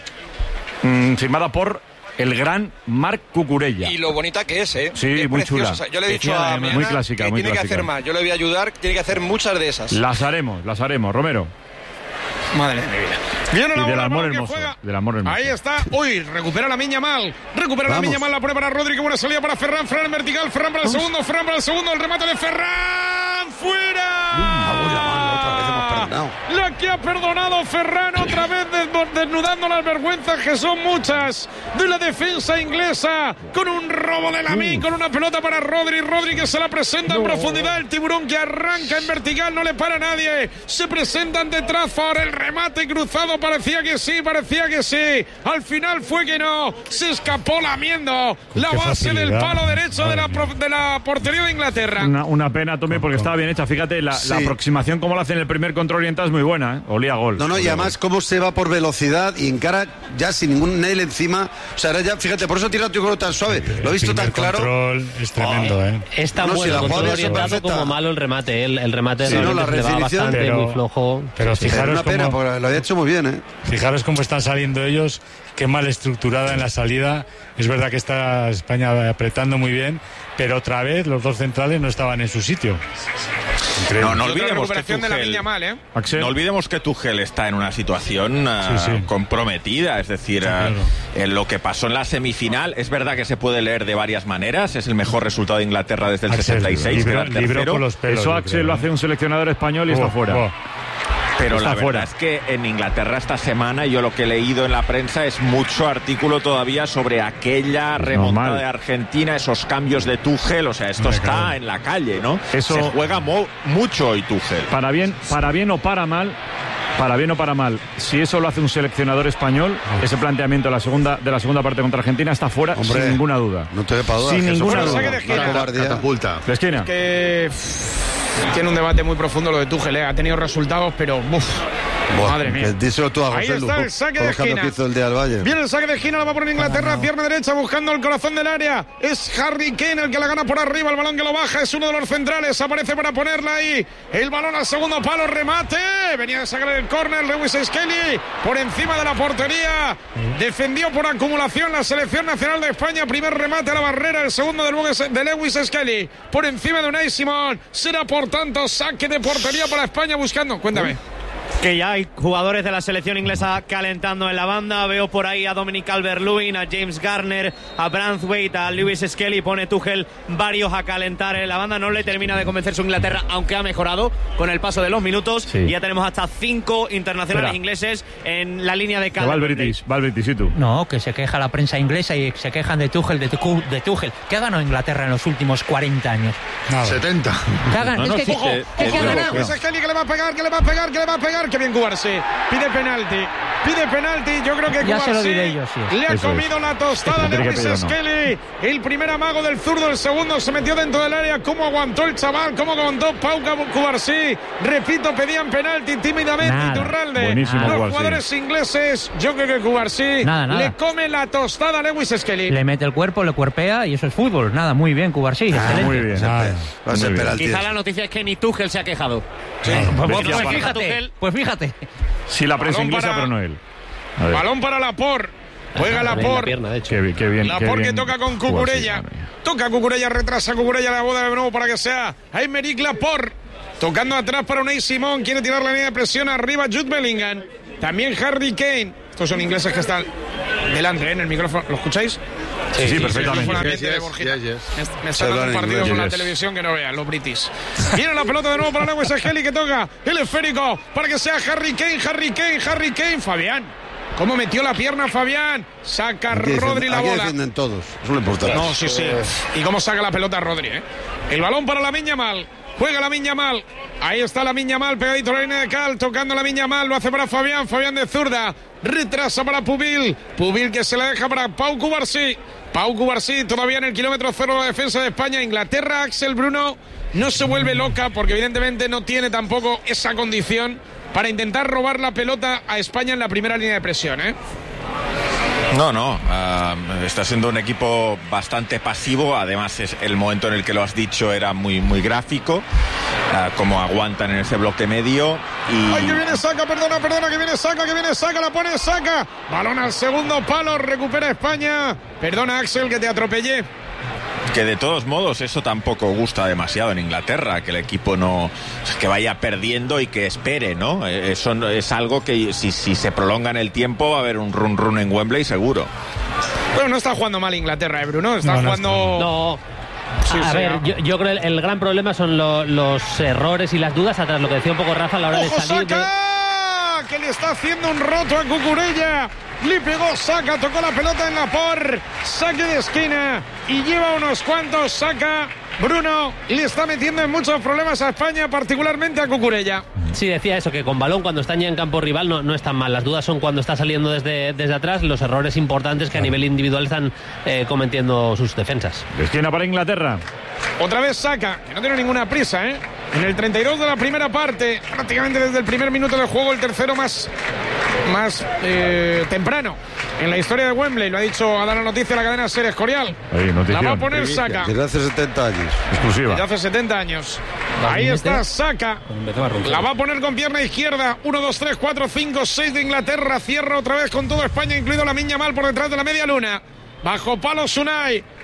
mmm, firmada por el gran Marc Cucurella. Y lo bonita que es, ¿eh? Sí, Es muy preciosa. chula. O sea, yo le he dicho Preciosa, a mi muy Ana clásica, que muy tiene clásica. que hacer más. Yo le voy a ayudar, tiene que hacer muchas de esas. Las haremos, las haremos, Romero. Madre de mi vida. Viene Y la del bola, amor balón que hermoso, juega. del amor hermoso. Ahí está. Uy, recupera la Miña Mal. Recupera Vamos. la Miña Mal. La pone para Rodri. Qué buena salida para Ferran. Ferran en vertical. Ferran para el segundo. Ferran para el segundo. El remate de Ferran. ¡Fuera! Uy, la mano, otra vez hemos perdonado. La que ha perdonado Ferran otra vez des- desnudando las vergüenzas que son muchas de la defensa inglesa con un robo de Lamine, con una pelota para Rodri. Rodri que se la presenta en profundidad. El tiburón que arranca en vertical, no le para a nadie. Se presenta ante Trafford. El remate cruzado parecía que sí, parecía que sí. Al final fue que no. Se escapó lamiendo la qué base del facilidad. palo derecho de la, Madre pro- de la portería de Inglaterra. Una, una pena, Tommy, porque estaba bien hecha. Fíjate, la, Sí. la aproximación como lo hace en el primer control oriental es muy buena, ¿eh? Olía a gol. No, no, y Olía a además cómo se va por velocidad y encara ya sin ningún nail encima. O sea, ahora ya, fíjate, por eso tira tu gol tan suave. Lo he visto El tan primer claro. control es tremendo, ¿eh? Es tan No, si bueno la el control jugada había sido orientado perfecta. como malo el remate. El, el remate Sí, no, realmente la se le va definición, bastante, pero- muy flojo. Pero Pero fijaros una pena, cómo, porque lo había hecho muy bien, ¿eh? fijaros cómo están saliendo ellos, qué mal estructurada en la salida. Es verdad que está España apretando muy bien, pero otra vez los dos centrales no estaban en su sitio. No, no Y otra olvidemos que recuperación de la Tuchel, Lamine Yamal, ¿eh? no olvidemos que Tuchel está en una situación uh, Sí, sí. comprometida, es decir, uh, claro. en lo que pasó en la semifinal, es verdad que se puede leer de varias maneras, es el mejor resultado de Inglaterra desde el Axel, sesenta y seis, libró- quedar libró tercero. con los pelos, Eso yo Axel creo, lo ¿eh? hace un seleccionador español y está Oh, fuera. oh. Pero Está la verdad fuera. es que en Inglaterra esta semana yo lo que he leído en la prensa es mucho artículo todavía sobre aquella remontada normal. de Argentina, esos cambios de Tuchel, o sea, esto Hombre, está claro. en la calle, ¿no? Eso- Se juega mo- mucho hoy Tuchel. Para bien, para bien o para mal, para bien o para mal, si eso lo hace un seleccionador español, ese planteamiento de la segunda, de la segunda parte contra Argentina está fuera Hombre, sin ninguna duda. No te para dudas. Sin que eso ninguna fue duda. Saque de esquina. una cobardía. Catapulta. De esquina. Que pff, tiene un debate muy profundo lo de Tuchel, ¿eh? Ha tenido resultados, pero uf, Buah, madre mía. que díselo tú a Ahí José está Lu, el saque con de los cambios esquina. que hizo el día del Valle. Viene el saque de esquina, la va a poner Inglaterra, pierna derecha, buscando el corazón del área. Es Harry Kane el que la gana por arriba, el balón que lo baja, es uno de los centrales, aparece para ponerla ahí. El balón al segundo palo, remate. Venía de sacar el córner, Lewis Skelly por encima de la portería. Defendió por acumulación la selección nacional de España. Primer remate a la barrera, el segundo de, Lewis- de Lewis Skelly por encima de Unai Simón. Será por tanto saque de portería para España buscando. Cuéntame. Que ya hay jugadores de la selección inglesa calentando en la banda. Veo por ahí a Dominic Calvert-Lewin, a James Garner, a Branthwaite, a Lewis Skelly. Pone Tuchel varios a calentar en la banda. No le termina de convencer su Inglaterra, aunque ha mejorado con el paso de los minutos. Sí. Y ya tenemos hasta cinco internacionales Espera. ingleses en la línea de Que va el Calvert. British, va el British, ¿y tú? No, que se queja la prensa inglesa y se quejan de Tuchel, de, Tuchel, de Tuchel. ¿Qué ha ganado Inglaterra en los últimos cuarenta años? Nada. setenta. ¿Qué ha ganado? No, no, es que, sí, ¿qué- te- qué te ha digo, ganado? Lewis Skelly que le va a pegar, que le va a pegar, que le va a pegar. Que bien Cubarsí. Pide penalti. Pide penalti. Yo creo que Ya se lo Cubarsí diré yo, sí. le ha Eso es. comido la tostada a Tiene que Lewis pedir o no. Skelly. El primer amago del zurdo, el segundo se metió dentro del área. ¿Cómo aguantó el chaval? ¿Cómo aguantó Pau Cubarsí? Repito, pedían penalti tímidamente. Nada. Cuturralde. Buenísimo, Los Cubarsí. jugadores ingleses, yo creo que Cubarsí Nada, nada. le come la tostada a Lewis Skelly. Le mete el cuerpo, le cuerpea y eso es fútbol. Nada, muy bien, Cubarsí. excelente. Muy bien. Ah, Va a ser Muy bien. penalti. Quizá la noticia es que ni Tuchel se ha quejado. Pues, Bestia pues para- fíjate, Tuchel. pues fíjate. Sí, la prensa Balón inglesa, para- pero no él. A ver. Balón para Laporte. Juega También la Laporte. pierna, de hecho. Qué, bien, qué bien. qué Laporte que bien toca con jugó así, Cucurella. madre mía. Toca Cucurella, retrasa Cucurella la boda de nuevo para que sea Aymeric Laporte. Tocando atrás para Unai Simón. Quiere tirar la línea de presión arriba Jude Bellingham. También Harry Kane. Estos son ingleses que están delante, ¿eh? En el micrófono. ¿Lo escucháis? Sí, sí, perfectamente. Fue la Yes, mente de yes, Borjita. yes, yes. Me, me Se están habla dando en partidos inglés. con la Yes. televisión que no vean, los british. Viene la pelota de nuevo para Lewis Skelly que toca el esférico para que sea Harry Kane, Harry Kane, Harry Kane. Fabián. ¿Cómo metió la pierna Fabián? Saca Aquí defienden- Rodri la aquí bola. defienden todos. Eso es lo importante. No, sí, sí. Y cómo saca la pelota Rodri, ¿eh? El balón para la Lamine Yamal. Juega la Lamine Yamal. Ahí está la Lamine Yamal, pegadito a la línea de Cal, tocando la Lamine Yamal. Lo hace para Fabián. Fabián de zurda. Retrasa para Pubil. Pubil que se la deja para Pau Cubarsí. Pau Cubarsí todavía en el kilómetro cero de la defensa de España. Inglaterra, Axel Bruno no se vuelve loca porque evidentemente no tiene tampoco esa condición para intentar robar la pelota a España en la primera línea de presión, ¿eh? No, no, ah, está siendo un equipo bastante pasivo, además es el momento en el que lo has dicho era muy muy gráfico, ah, como aguantan en ese bloque medio y... ¡Ay, que viene Saca! Perdona, perdona, que viene Saca, que viene Saca, la pone Saca. Balón al segundo palo, recupera España. Perdona, Axel, que te atropellé. Que de todos modos eso tampoco gusta demasiado en Inglaterra, que el equipo no que vaya perdiendo y que espere, ¿no? Eso no- es algo que si, si se prolonga en el tiempo va a haber un run run en Wembley seguro. Bueno, no está jugando mal Inglaterra, ¿eh, Bruno? Está No, no jugando... No. Sí, a sí, ver, no. yo, yo creo que el, el gran problema son lo- los errores y las dudas atrás, lo que decía un poco Rafa a la hora de ¡Ojo, salir de... Saca! Que le está haciendo un roto a Cucurella. Le pegó Saca, tocó la pelota en la por. Saque de esquina. Y lleva unos cuantos. Saca. Bruno le está metiendo en muchos problemas a España, particularmente a Cucurella. Sí, decía eso, que con balón cuando están ya en campo rival no, no están mal. Las dudas son cuando está saliendo desde, desde atrás, los errores importantes que a nivel individual están eh, cometiendo sus defensas. De esquina para Inglaterra. Otra vez Saca, que no tiene ninguna prisa, ¿eh? En el treinta y dos de la primera parte, prácticamente desde el primer minuto del juego, el tercero más, más eh, temprano en la historia de Wembley. Lo ha dicho, ha dado la noticia a la cadena Ser Escorial. Ahí, La notición. va a poner Saca. Desde hace setenta años. Exclusiva. Desde hace setenta años. Ahí está Saca. La va a poner con pierna izquierda. uno, dos, tres, cuatro, cinco, seis de Inglaterra. Cierra otra vez con todo España, incluido la Lamine Yamal por detrás de la media luna. Bajo palo Unai.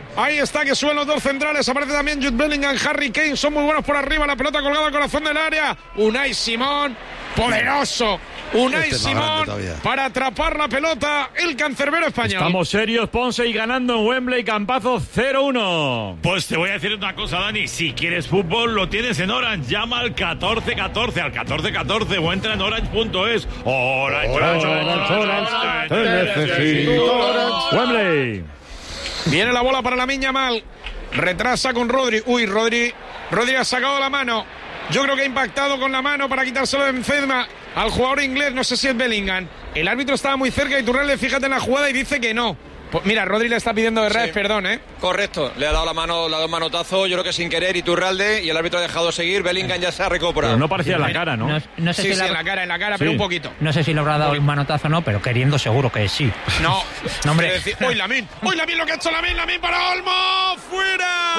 Ahí está, que suben los dos centrales. Aparece también Jude Bellingham, Harry Kane. Son muy buenos por arriba. La pelota colgada al corazón del área. Unai Simón, poderoso. Unai este Simón para atrapar la pelota. El cancerbero español. Estamos serios, Ponce, y ganando en Wembley. Campazo cero uno. Pues te voy a decir una cosa, Dani. Si quieres fútbol, lo tienes en Orange. Llama al catorce catorce, al catorce catorce o entra en orange punto es. Orange, Orange, Orange, Orange. Te necesito, Orange. Wembley. Viene la bola para Lamine Yamal. Retrasa con Rodri. Uy, Rodri. Rodri ha sacado la mano. Yo creo que ha impactado con la mano para quitárselo de encima al jugador inglés. No sé si es Bellingham. El árbitro estaba muy cerca y Iturralde, fíjate en la jugada y dice que no. Pues mira, Rodri le está pidiendo de res, sí. Perdón, ¿eh? Correcto, le ha dado la mano, le ha dado un manotazo, yo creo que sin querer, Iturralde, y el árbitro ha dejado seguir. Bellingham ya se ha recuperado. Pero no parecía en la cara, ¿no? No, no sé sí, si sí, la... en la cara, en la cara, sí. Pero un poquito. No sé si le habrá dado el manotazo o no, pero queriendo seguro que sí. No, no hombre. Decir, ¡Uy, Lamine! ¡Uy, Lamine lo que ha hecho Lamine! ¡Lamine para Olmo! ¡Fuera!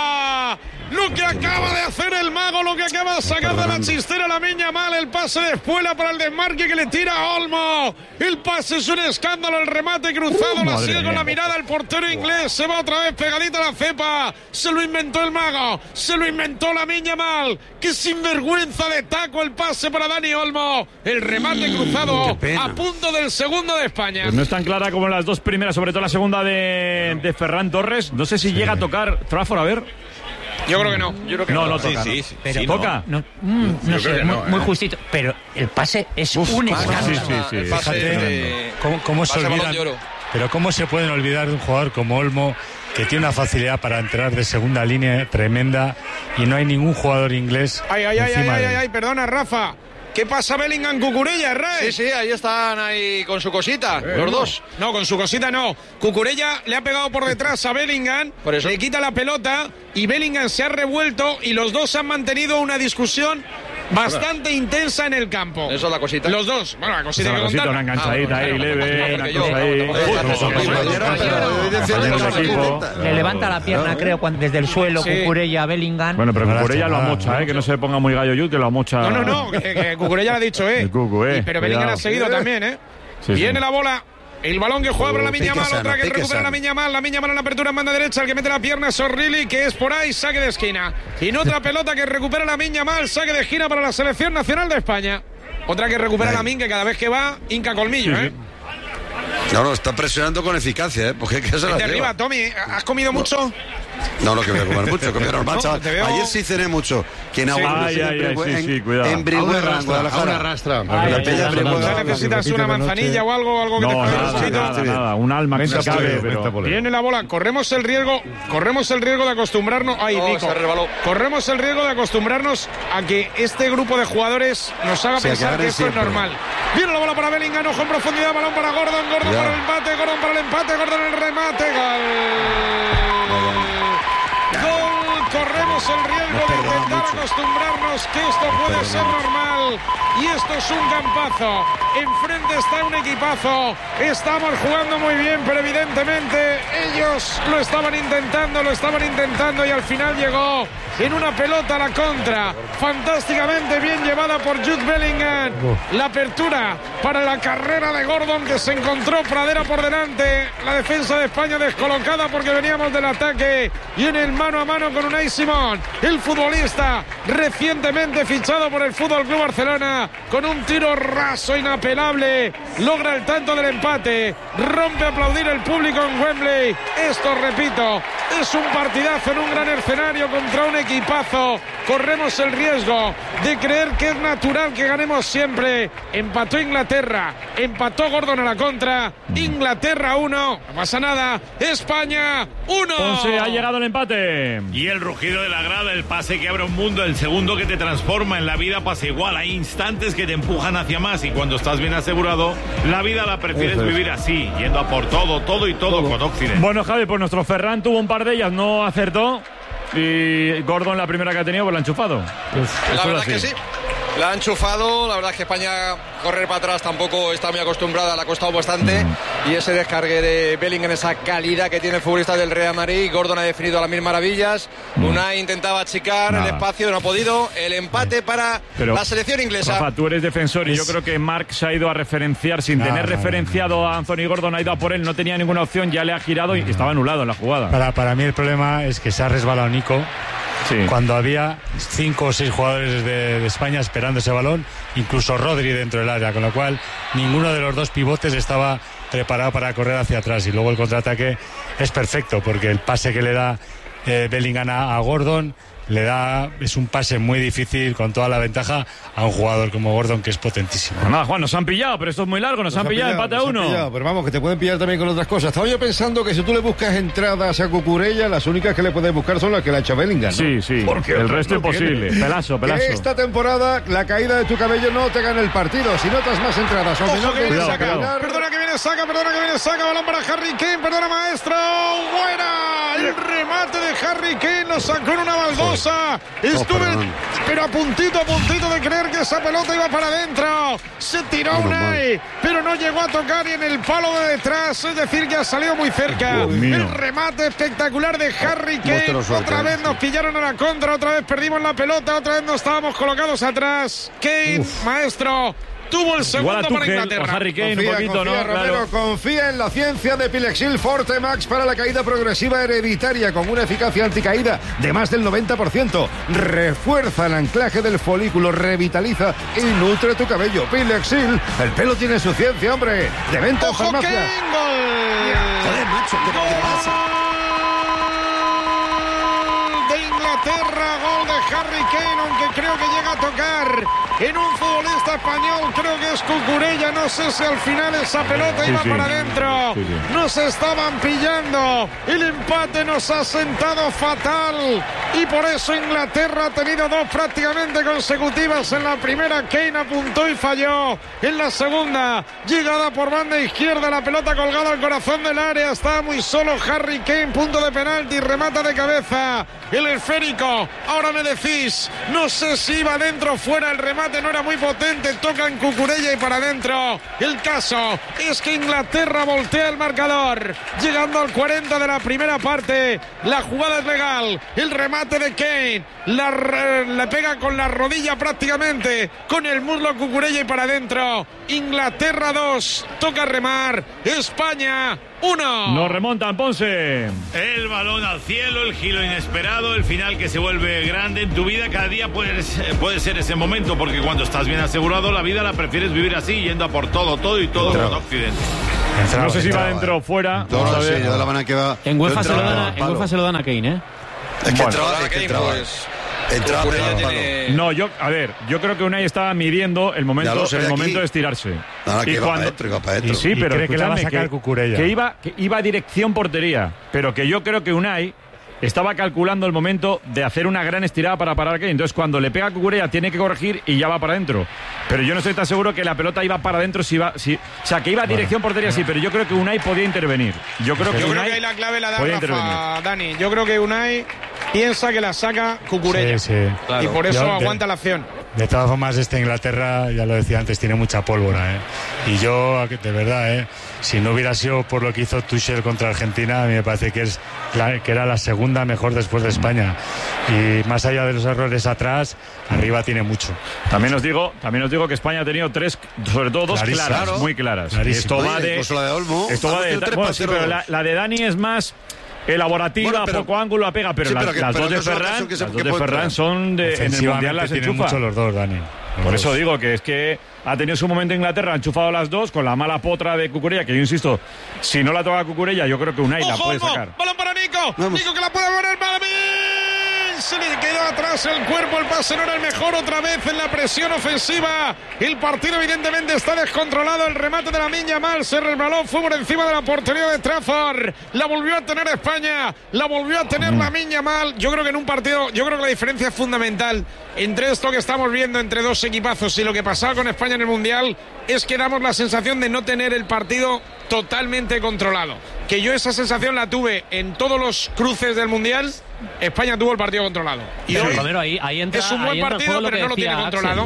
Oh. Lo que acaba de hacer el mago, lo que acaba de sacar de la chistera Lamine Yamal, el pase de espuela para el desmarque que le tira a Olmo. El pase es un escándalo, el remate cruzado, uh, la sigue con la mirada el portero inglés, se va otra vez pegadita a la cepa. Se lo inventó el mago, se lo inventó Lamine Yamal. ¡Qué sinvergüenza de taco el pase para Dani Olmo! El remate cruzado a punto del segundo de España. Pues no es tan clara como las dos primeras, sobre todo la segunda de, de Ferran Torres. No sé si sí. llega a tocar Trafford, a ver. Yo creo que no. Yo creo que no, no, no toca. Sí, sí, sí, pero sí, toca. No, mm, no sé, muy, no, muy eh. justito. Pero el pase es Uf, un pase, escándalo. sí, sí, sí. Fíjate, de... ¿cómo, cómo se olvidan? Pero cómo se pueden olvidar de un jugador como Olmo, que tiene una facilidad para entrar de segunda línea tremenda, y no hay ningún jugador inglés ay, ay, ay, encima ay, de ay, él. ay, perdona, Rafa. ¿Qué pasa Bellingham, Cucurella, Ray? Sí, sí, ahí están ahí con su cosita, eh, los dos. No, con su cosita no. Cucurella le ha pegado por detrás a Bellingham, por eso. Le quita la pelota y Bellingham se ha revuelto y los dos han mantenido una discusión bastante intensa en el campo. Eso es la cosita. Los dos. Bueno, la cosita, la cosita, una enganchadita ah, bueno, ahí, leve, una cosa ahí. Le levanta la pierna, creo, cuando, desde el suelo, sí. Cucurella a Bellingham. Bueno, pero Cucurella lo amocha, ¿eh? Que no se ponga muy gallo Yud, que lo amocha. No, no, no, que, que Cucurella lo ha dicho, ¿eh? Cucu, eh. Pero Bellingham ha seguido también, ¿eh? Sí, Viene sí. la bola. El balón que juega para Lamine Yamal, otra que recupera Lamine Yamal, Lamine Yamal en la apertura en banda derecha, el que mete la pierna es O'Reilly, que es por ahí, saque de esquina. Y en otra pelota que recupera Lamine Yamal, saque de esquina para la selección nacional de España. Otra que recupera Lamine, que cada vez que va, hinca colmillo, sí, ¿eh? No, no, está presionando con eficacia, ¿eh? Porque ¿qué se la de arriba, Tommy, ¿has comido no. mucho? No, no, que voy a comer mucho, que normal, no, chaval. Veo... Ayer sí cené mucho. Que en sí. ay, ay, ay, sí, sí, cuidado. En Brihuega, en Guadalajara. Una rastra. ¿Necesitas una manzanilla o algo, algo que no, te nada, nada, nada, nada, un alma que se cabe, pero... Viene la bola, corremos el riesgo, corremos el riesgo de acostumbrarnos... Ay, no, Nico, corremos el riesgo de acostumbrarnos a que este grupo de jugadores nos haga sí, pensar que, que esto siempre. es normal. Viene la bola para Bellingham, ojo en profundidad, balón para Gordon, Gordon ya. para el empate, Gordon para el empate, Gordon el remate, gol. Gol, corremos el riesgo de intentar acostumbrarnos que esto puede ser normal. Y esto es un campazo. Enfrente está un equipazo. Estamos jugando muy bien, pero evidentemente ellos lo estaban intentando, lo estaban intentando y al final llegó en una pelota a la contra. Fantásticamente bien llevada por Jude Bellingham. La apertura para la carrera de Gordon, que se encontró Pradera por delante. La defensa de España descolocada porque veníamos del ataque. Y en el mano a mano con Unai Simón, el futbolista recientemente fichado por el Fútbol Club Barcelona, con un tiro raso inapelable, logra el tanto del empate, rompe a aplaudir el público en Wembley. Esto, repito, es un partidazo en un gran escenario contra un equipazo. Corremos el riesgo de creer que es natural que ganemos siempre. Empató Inglaterra, empató Gordon a la contra. Inglaterra uno, no pasa nada. España uno. Ponce, ha llegado el empate. Y el rugido de la grada, el pase que abre un mundo, el segundo que te transforma. En la vida pasa igual, hay instantes que te empujan hacia más y cuando estás bien asegurado, la vida la prefieres es. vivir así, yendo a por todo, todo y todo, todo. con Occidente. Bueno, Javi, pues nuestro Ferran tuvo un par de ellas, no acertó. Y Gordon, la primera que ha tenido, pues la ha enchufado. Pues, la verdad es que sí. La ha enchufado, la verdad es que España correr para atrás tampoco está muy acostumbrada, le ha costado bastante. Mm. Y ese descargue de Bellingham, esa calidad que tiene el futbolista del Real Madrid. Gordon ha definido a las mil maravillas. Mm. Unai intentaba achicar Nada. el espacio, no ha podido. El empate para Pero, la selección inglesa. Rafa, tú eres defensor y es... yo creo que Marc se ha ido a referenciar sin Nada, tener referenciado a Anthony Gordon, ha ido a por él, no tenía ninguna opción, ya le ha girado y estaba anulado en la jugada. Para, para mí el problema es que se ha resbalado Nico. Sí. Cuando había cinco o seis jugadores de, de España esperando ese balón, incluso Rodri dentro del área, con lo cual ninguno de los dos pivotes estaba preparado para correr hacia atrás. Y luego el contraataque es perfecto, porque el pase que le da eh, Bellingham a, a Gordon le da, es un pase muy difícil con toda la ventaja a un jugador como Gordon, que es potentísimo. Nada, Juan, nos han pillado, pero esto es muy largo, nos, nos han, han pillado, empate a uno. Pillado, pero vamos, que te pueden pillar también con otras cosas. Estaba yo pensando que si tú le buscas entradas a Cucurella, las únicas que le puedes buscar son las que le ha hecho Bellingham, ¿no? Sí, sí, porque el resto imposible. Pelazo, pelazo. Que esta temporada la caída de tu cabello no te gana el partido. Si notas más entradas, o Ojo, que viene cuidado, saca. Cuidado. Perdona que viene saca, perdona que viene saca, balón para Harry Kane, perdona maestro, buena, el remate de Harry Kane, lo sacó en una baldosa. Estuve, oh, pero a puntito, a puntito de creer que esa pelota iba para adentro. Se tiró Unai, pero no llegó a tocar y en el palo de detrás, es decir, que ha salido muy cerca. El remate espectacular de Harry Kane. Otra vez nos pillaron a la contra, otra vez perdimos la pelota, otra vez no estábamos colocados atrás. Kane, Uf. maestro, tuvo el segundo para Inglaterra. Harry Kane, confía, un poquito, confía, ¿no? Romero, claro. confía en la ciencia de Pilexil Forte Max para la caída progresiva hereditaria con una eficacia anticaída de más del noventa por ciento. Refuerza el anclaje del folículo, revitaliza y nutre tu cabello. Pilexil, el pelo tiene su ciencia, hombre. De venta en farmacia. Joder, macho, ¿qué pasa? De Inglaterra, gol de Harry Kane, aunque creo que llega a tocar en un futbolista español, creo que es Cucurella, no sé si al final esa pelota sí, iba sí. para adentro, sí, sí. Nos estaban pillando, el empate nos ha sentado fatal y por eso Inglaterra ha tenido dos prácticamente consecutivas. En la primera Kane apuntó y falló, en la segunda llegada por banda izquierda, la pelota colgada al corazón del área, estaba muy solo Harry Kane, punto de penalti, remata de cabeza, el esférico, ahora me decís, no sé si iba dentro o fuera, el remate no era muy potente, toca en Cucurella y para adentro. El caso es que Inglaterra voltea el marcador, llegando al cuarenta de la primera parte. La jugada es legal, el remate de Kane, la, le pega con la rodilla prácticamente, con el muslo Cucurella y para adentro. Inglaterra dos, toca remar, España uno. Nos remontan, Ponce. El balón al cielo, el giro inesperado, el final que se vuelve grande en tu vida. Cada día puede, puede ser ese momento, porque cuando estás bien asegurado, la vida la prefieres vivir así, yendo a por todo, todo y todo con Occidente. Entraba, no sé si va dentro o fuera. No, no, sí, yo de la manera que va. En UEFA, se lo, dan, en UEFA se lo dan a Kane, ¿eh? Es que bueno, entraba, es que entraba. Pues... Entra, tiene... No, yo, a ver, yo creo que Unai estaba midiendo el momento, el momento de estirarse. Nada, que y iba cuando... para dentro, iba para dentro. Y sí, pero y cree que la va a sacar que, Cucurella. Que iba, que iba a dirección portería, pero que yo creo que Unai estaba calculando el momento de hacer una gran estirada para parar a Kane. Entonces, cuando le pega a Cucurella, tiene que corregir y ya va para adentro. Pero yo no estoy tan seguro que la pelota iba para adentro. Si va, si, o sea, que iba a dirección bueno, portería, bueno. sí, pero yo creo que Unai podía intervenir. Yo creo que, yo Unai creo que ahí la clave la da Rafa, Dani. Yo creo que Unai piensa que la saca Cucurella. Sí, sí. Claro. Y por eso yo, aguanta de, la acción. De todas formas, esta Inglaterra, ya lo decía antes, tiene mucha pólvora, ¿eh? Y yo, de verdad, ¿eh? Si no hubiera sido por lo que hizo Tuchel contra Argentina, a mí me parece que, es la, que era la segunda mejor después de España. Y más allá de los errores atrás, arriba tiene mucho. También os digo, también os digo que España ha tenido tres, sobre todo dos Clarísimo, claras, claro. muy claras. Clarísimo. Esto va de, la de Olmo. esto va de, bueno, sí, pero la, la de Dani es más elaborativa, bueno, pero, poco ángulo, la pega, pero, sí, pero las, que, las pero dos de Ferran, que se, las dos de Ferran son de en el mundial las enchufa. Mucho los dos, Dani. Los Por dos. eso digo que es que ha tenido su momento Inglaterra, ha enchufado las dos con la mala potra de Cucurella, que yo insisto, si no la toca Cucurella, yo creo que Unai la puede sacar. Balón para Nico, Vamos. Nico que la puede poner para mí. Se le quedó atrás el cuerpo, el pase no era el mejor, otra vez en la presión ofensiva. El partido evidentemente está descontrolado, el remate de Lamine Yamal se resbaló, fue por encima de la portería de Trafford. La volvió a tener España, la volvió a tener Lamine Yamal. Yo creo que en un partido, yo creo que la diferencia es fundamental entre esto que estamos viendo entre dos equipazos y lo que pasaba con España en el Mundial, es que damos la sensación de no tener el partido totalmente controlado. Que yo esa sensación la tuve en todos los cruces del Mundial. España tuvo el partido controlado. Y pero, hoy Romero, ahí, ahí entra, es un buen ahí entra partido, pero no lo tiene controlado.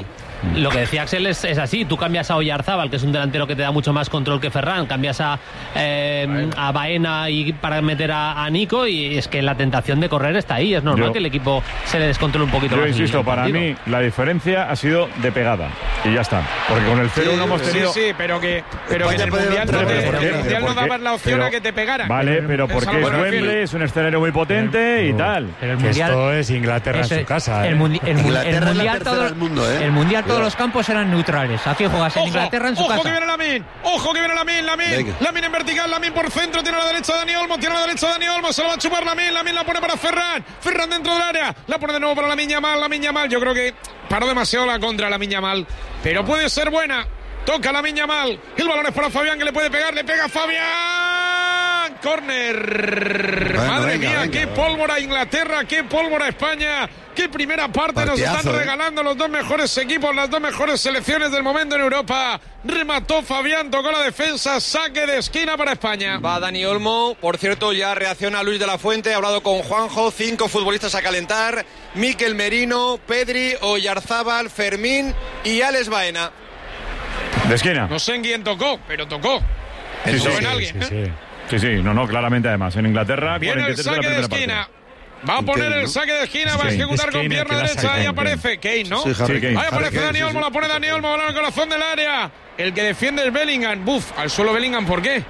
Lo que decía Axel es, es así, tú cambias a Oyarzábal, que es un delantero que te da mucho más control que Ferran, cambias a, eh, a Baena y para meter a, a Nico, y es que la tentación de correr está ahí, es normal yo, que el equipo se le descontrole un poquito yo más. Yo insisto, para mí la diferencia ha sido de pegada, y ya está, porque con el cero uno sí, hemos tenido... Sí, sí, pero que, pero que en el Mundial, no, te, en el mundial no dabas la opción pero, a que te pegaran. Vale, pero porque es Wembley, es un escenario muy potente pero, y tal. Pero el mundial, esto es Inglaterra en su casa. El, ¿eh? mundi el, Inglaterra el mundial, es la todo, del mundo, ¿eh? el mundial todos los campos eran neutrales. Aquí juegas en ojo, Inglaterra en su ojo casa. Ojo que viene Lamin, ojo que viene Lamin, Lamin, Lamin en vertical, Lamin por centro, tiene a la derecha Dani Olmo, tiene a la derecha Dani Olmo, se lo va a chupar Lamin, Lamin la pone para Ferran, Ferran dentro del área, la pone de nuevo para Lamine Yamal, Lamine Yamal, yo creo que paró demasiado la contra Lamine Yamal, pero puede ser buena. Toca Lamine Yamal, el balón es para Fabián, que le puede pegar, le pega Fabián, córner. Bueno, madre venga, mía, venga, qué venga. pólvora Inglaterra, qué pólvora España, qué primera parte. Partiazo, nos están regalando eh. los dos mejores equipos, las dos mejores selecciones del momento en Europa. Remató Fabián, tocó la defensa, saque de esquina para España. Va Dani Olmo, por cierto ya reacciona Luis de la Fuente, ha hablado con Juanjo, cinco futbolistas a calentar, Mikel Merino, Pedri, Oyarzábal, Fermín y Alex Baena. De esquina. No sé en quién tocó, pero tocó. Sí, sí, en sí, alguien, sí, ¿eh? sí, sí, no, no, claramente además. En Inglaterra, viene el saque de, de esquina. Parte. Va a poner Kane, el saque de esquina, va a ejecutar con pierna derecha. Ahí aparece Kane, ¿no? Sí, Harry, Kane. Ahí aparece Harry Dani Kane, Olmo, sí, la pone Dani Olmo, balón al corazón del área. El que defiende es Bellingham. Buf, al suelo Bellingham, ¿por qué?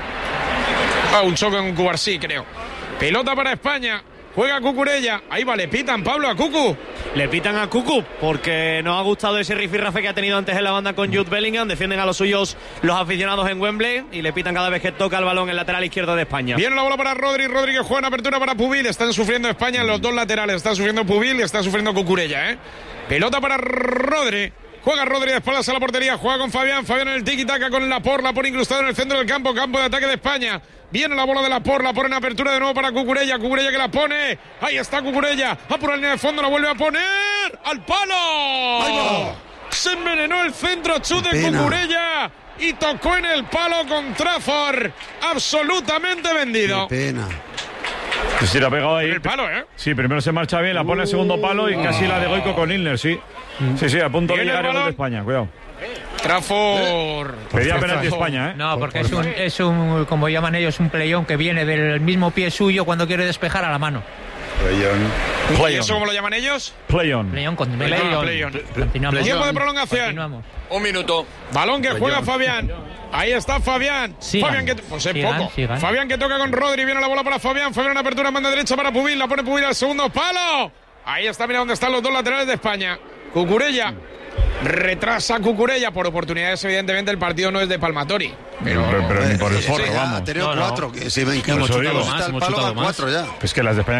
Ah, un choque en Cubarsí, creo. Pelota para España. Juega Cucurella. Ahí va, le pitan, Pablo, a Cucu. Le pitan a Cucu porque nos ha gustado ese rifirrafe que ha tenido antes en la banda con Jude Bellingham. Defienden a los suyos los aficionados en Wembley y le pitan cada vez que toca el balón en el lateral izquierdo de España. Viene la bola para Rodri. Rodri que juega en apertura para Pubil. Están sufriendo España en los dos laterales. Está sufriendo Pubil y está sufriendo Cucurella, ¿eh? Pelota para Rodri. Juega Rodri de espaldas a la portería. Juega con Fabián. Fabián en el tiki-taka con la por. La por incrustado en el centro del campo. Campo de ataque de España. Viene la bola de la por. La pone en apertura de nuevo para Cucurella. Cucurella que la pone. Ahí está Cucurella. A por la línea de fondo. La vuelve a poner. ¡Al palo! Se envenenó el centro. Chute de Cucurella. Y tocó en el palo con Trafford. Absolutamente vendido. Qué pena. Sí, la ha pegado ahí. El palo, ¿eh? Sí, primero se marcha bien, la pone el segundo palo y casi la de Goico con Ilner, sí. Sí, sí, a punto de llegar el gol de España, cuidado. Trafford. Pedía penalti España, ¿eh? No, porque es un, es un, como llaman ellos, un playón que viene del mismo pie suyo cuando quiere despejar a la mano. Playón. ¿Y eso cómo lo llaman ellos? Playón. Playón con Playón. Continuamos. Tiempo de prolongación. Continuamos. Un minuto. Balón que juega Fabián. Ahí está Fabián. Sigan. Fabián que pues es Sigan, poco. sigan. Fabián que toca con Rodri, viene la bola para Fabián. Fabián en apertura, manda derecha para Pubil, la pone Pubil al segundo palo. Ahí está, mira dónde están los dos laterales de España. Cucurella. Retrasa Cucurella por oportunidades, evidentemente el partido no es de Palmatori. Pero, pero, pero ni por el Sí, forro, sí, vamos. Ha tenido No, no. cuatro. Que si ven que Hemos hemos chutado chutado más, el hemos palo chutado a cuatro ya. Es que las de España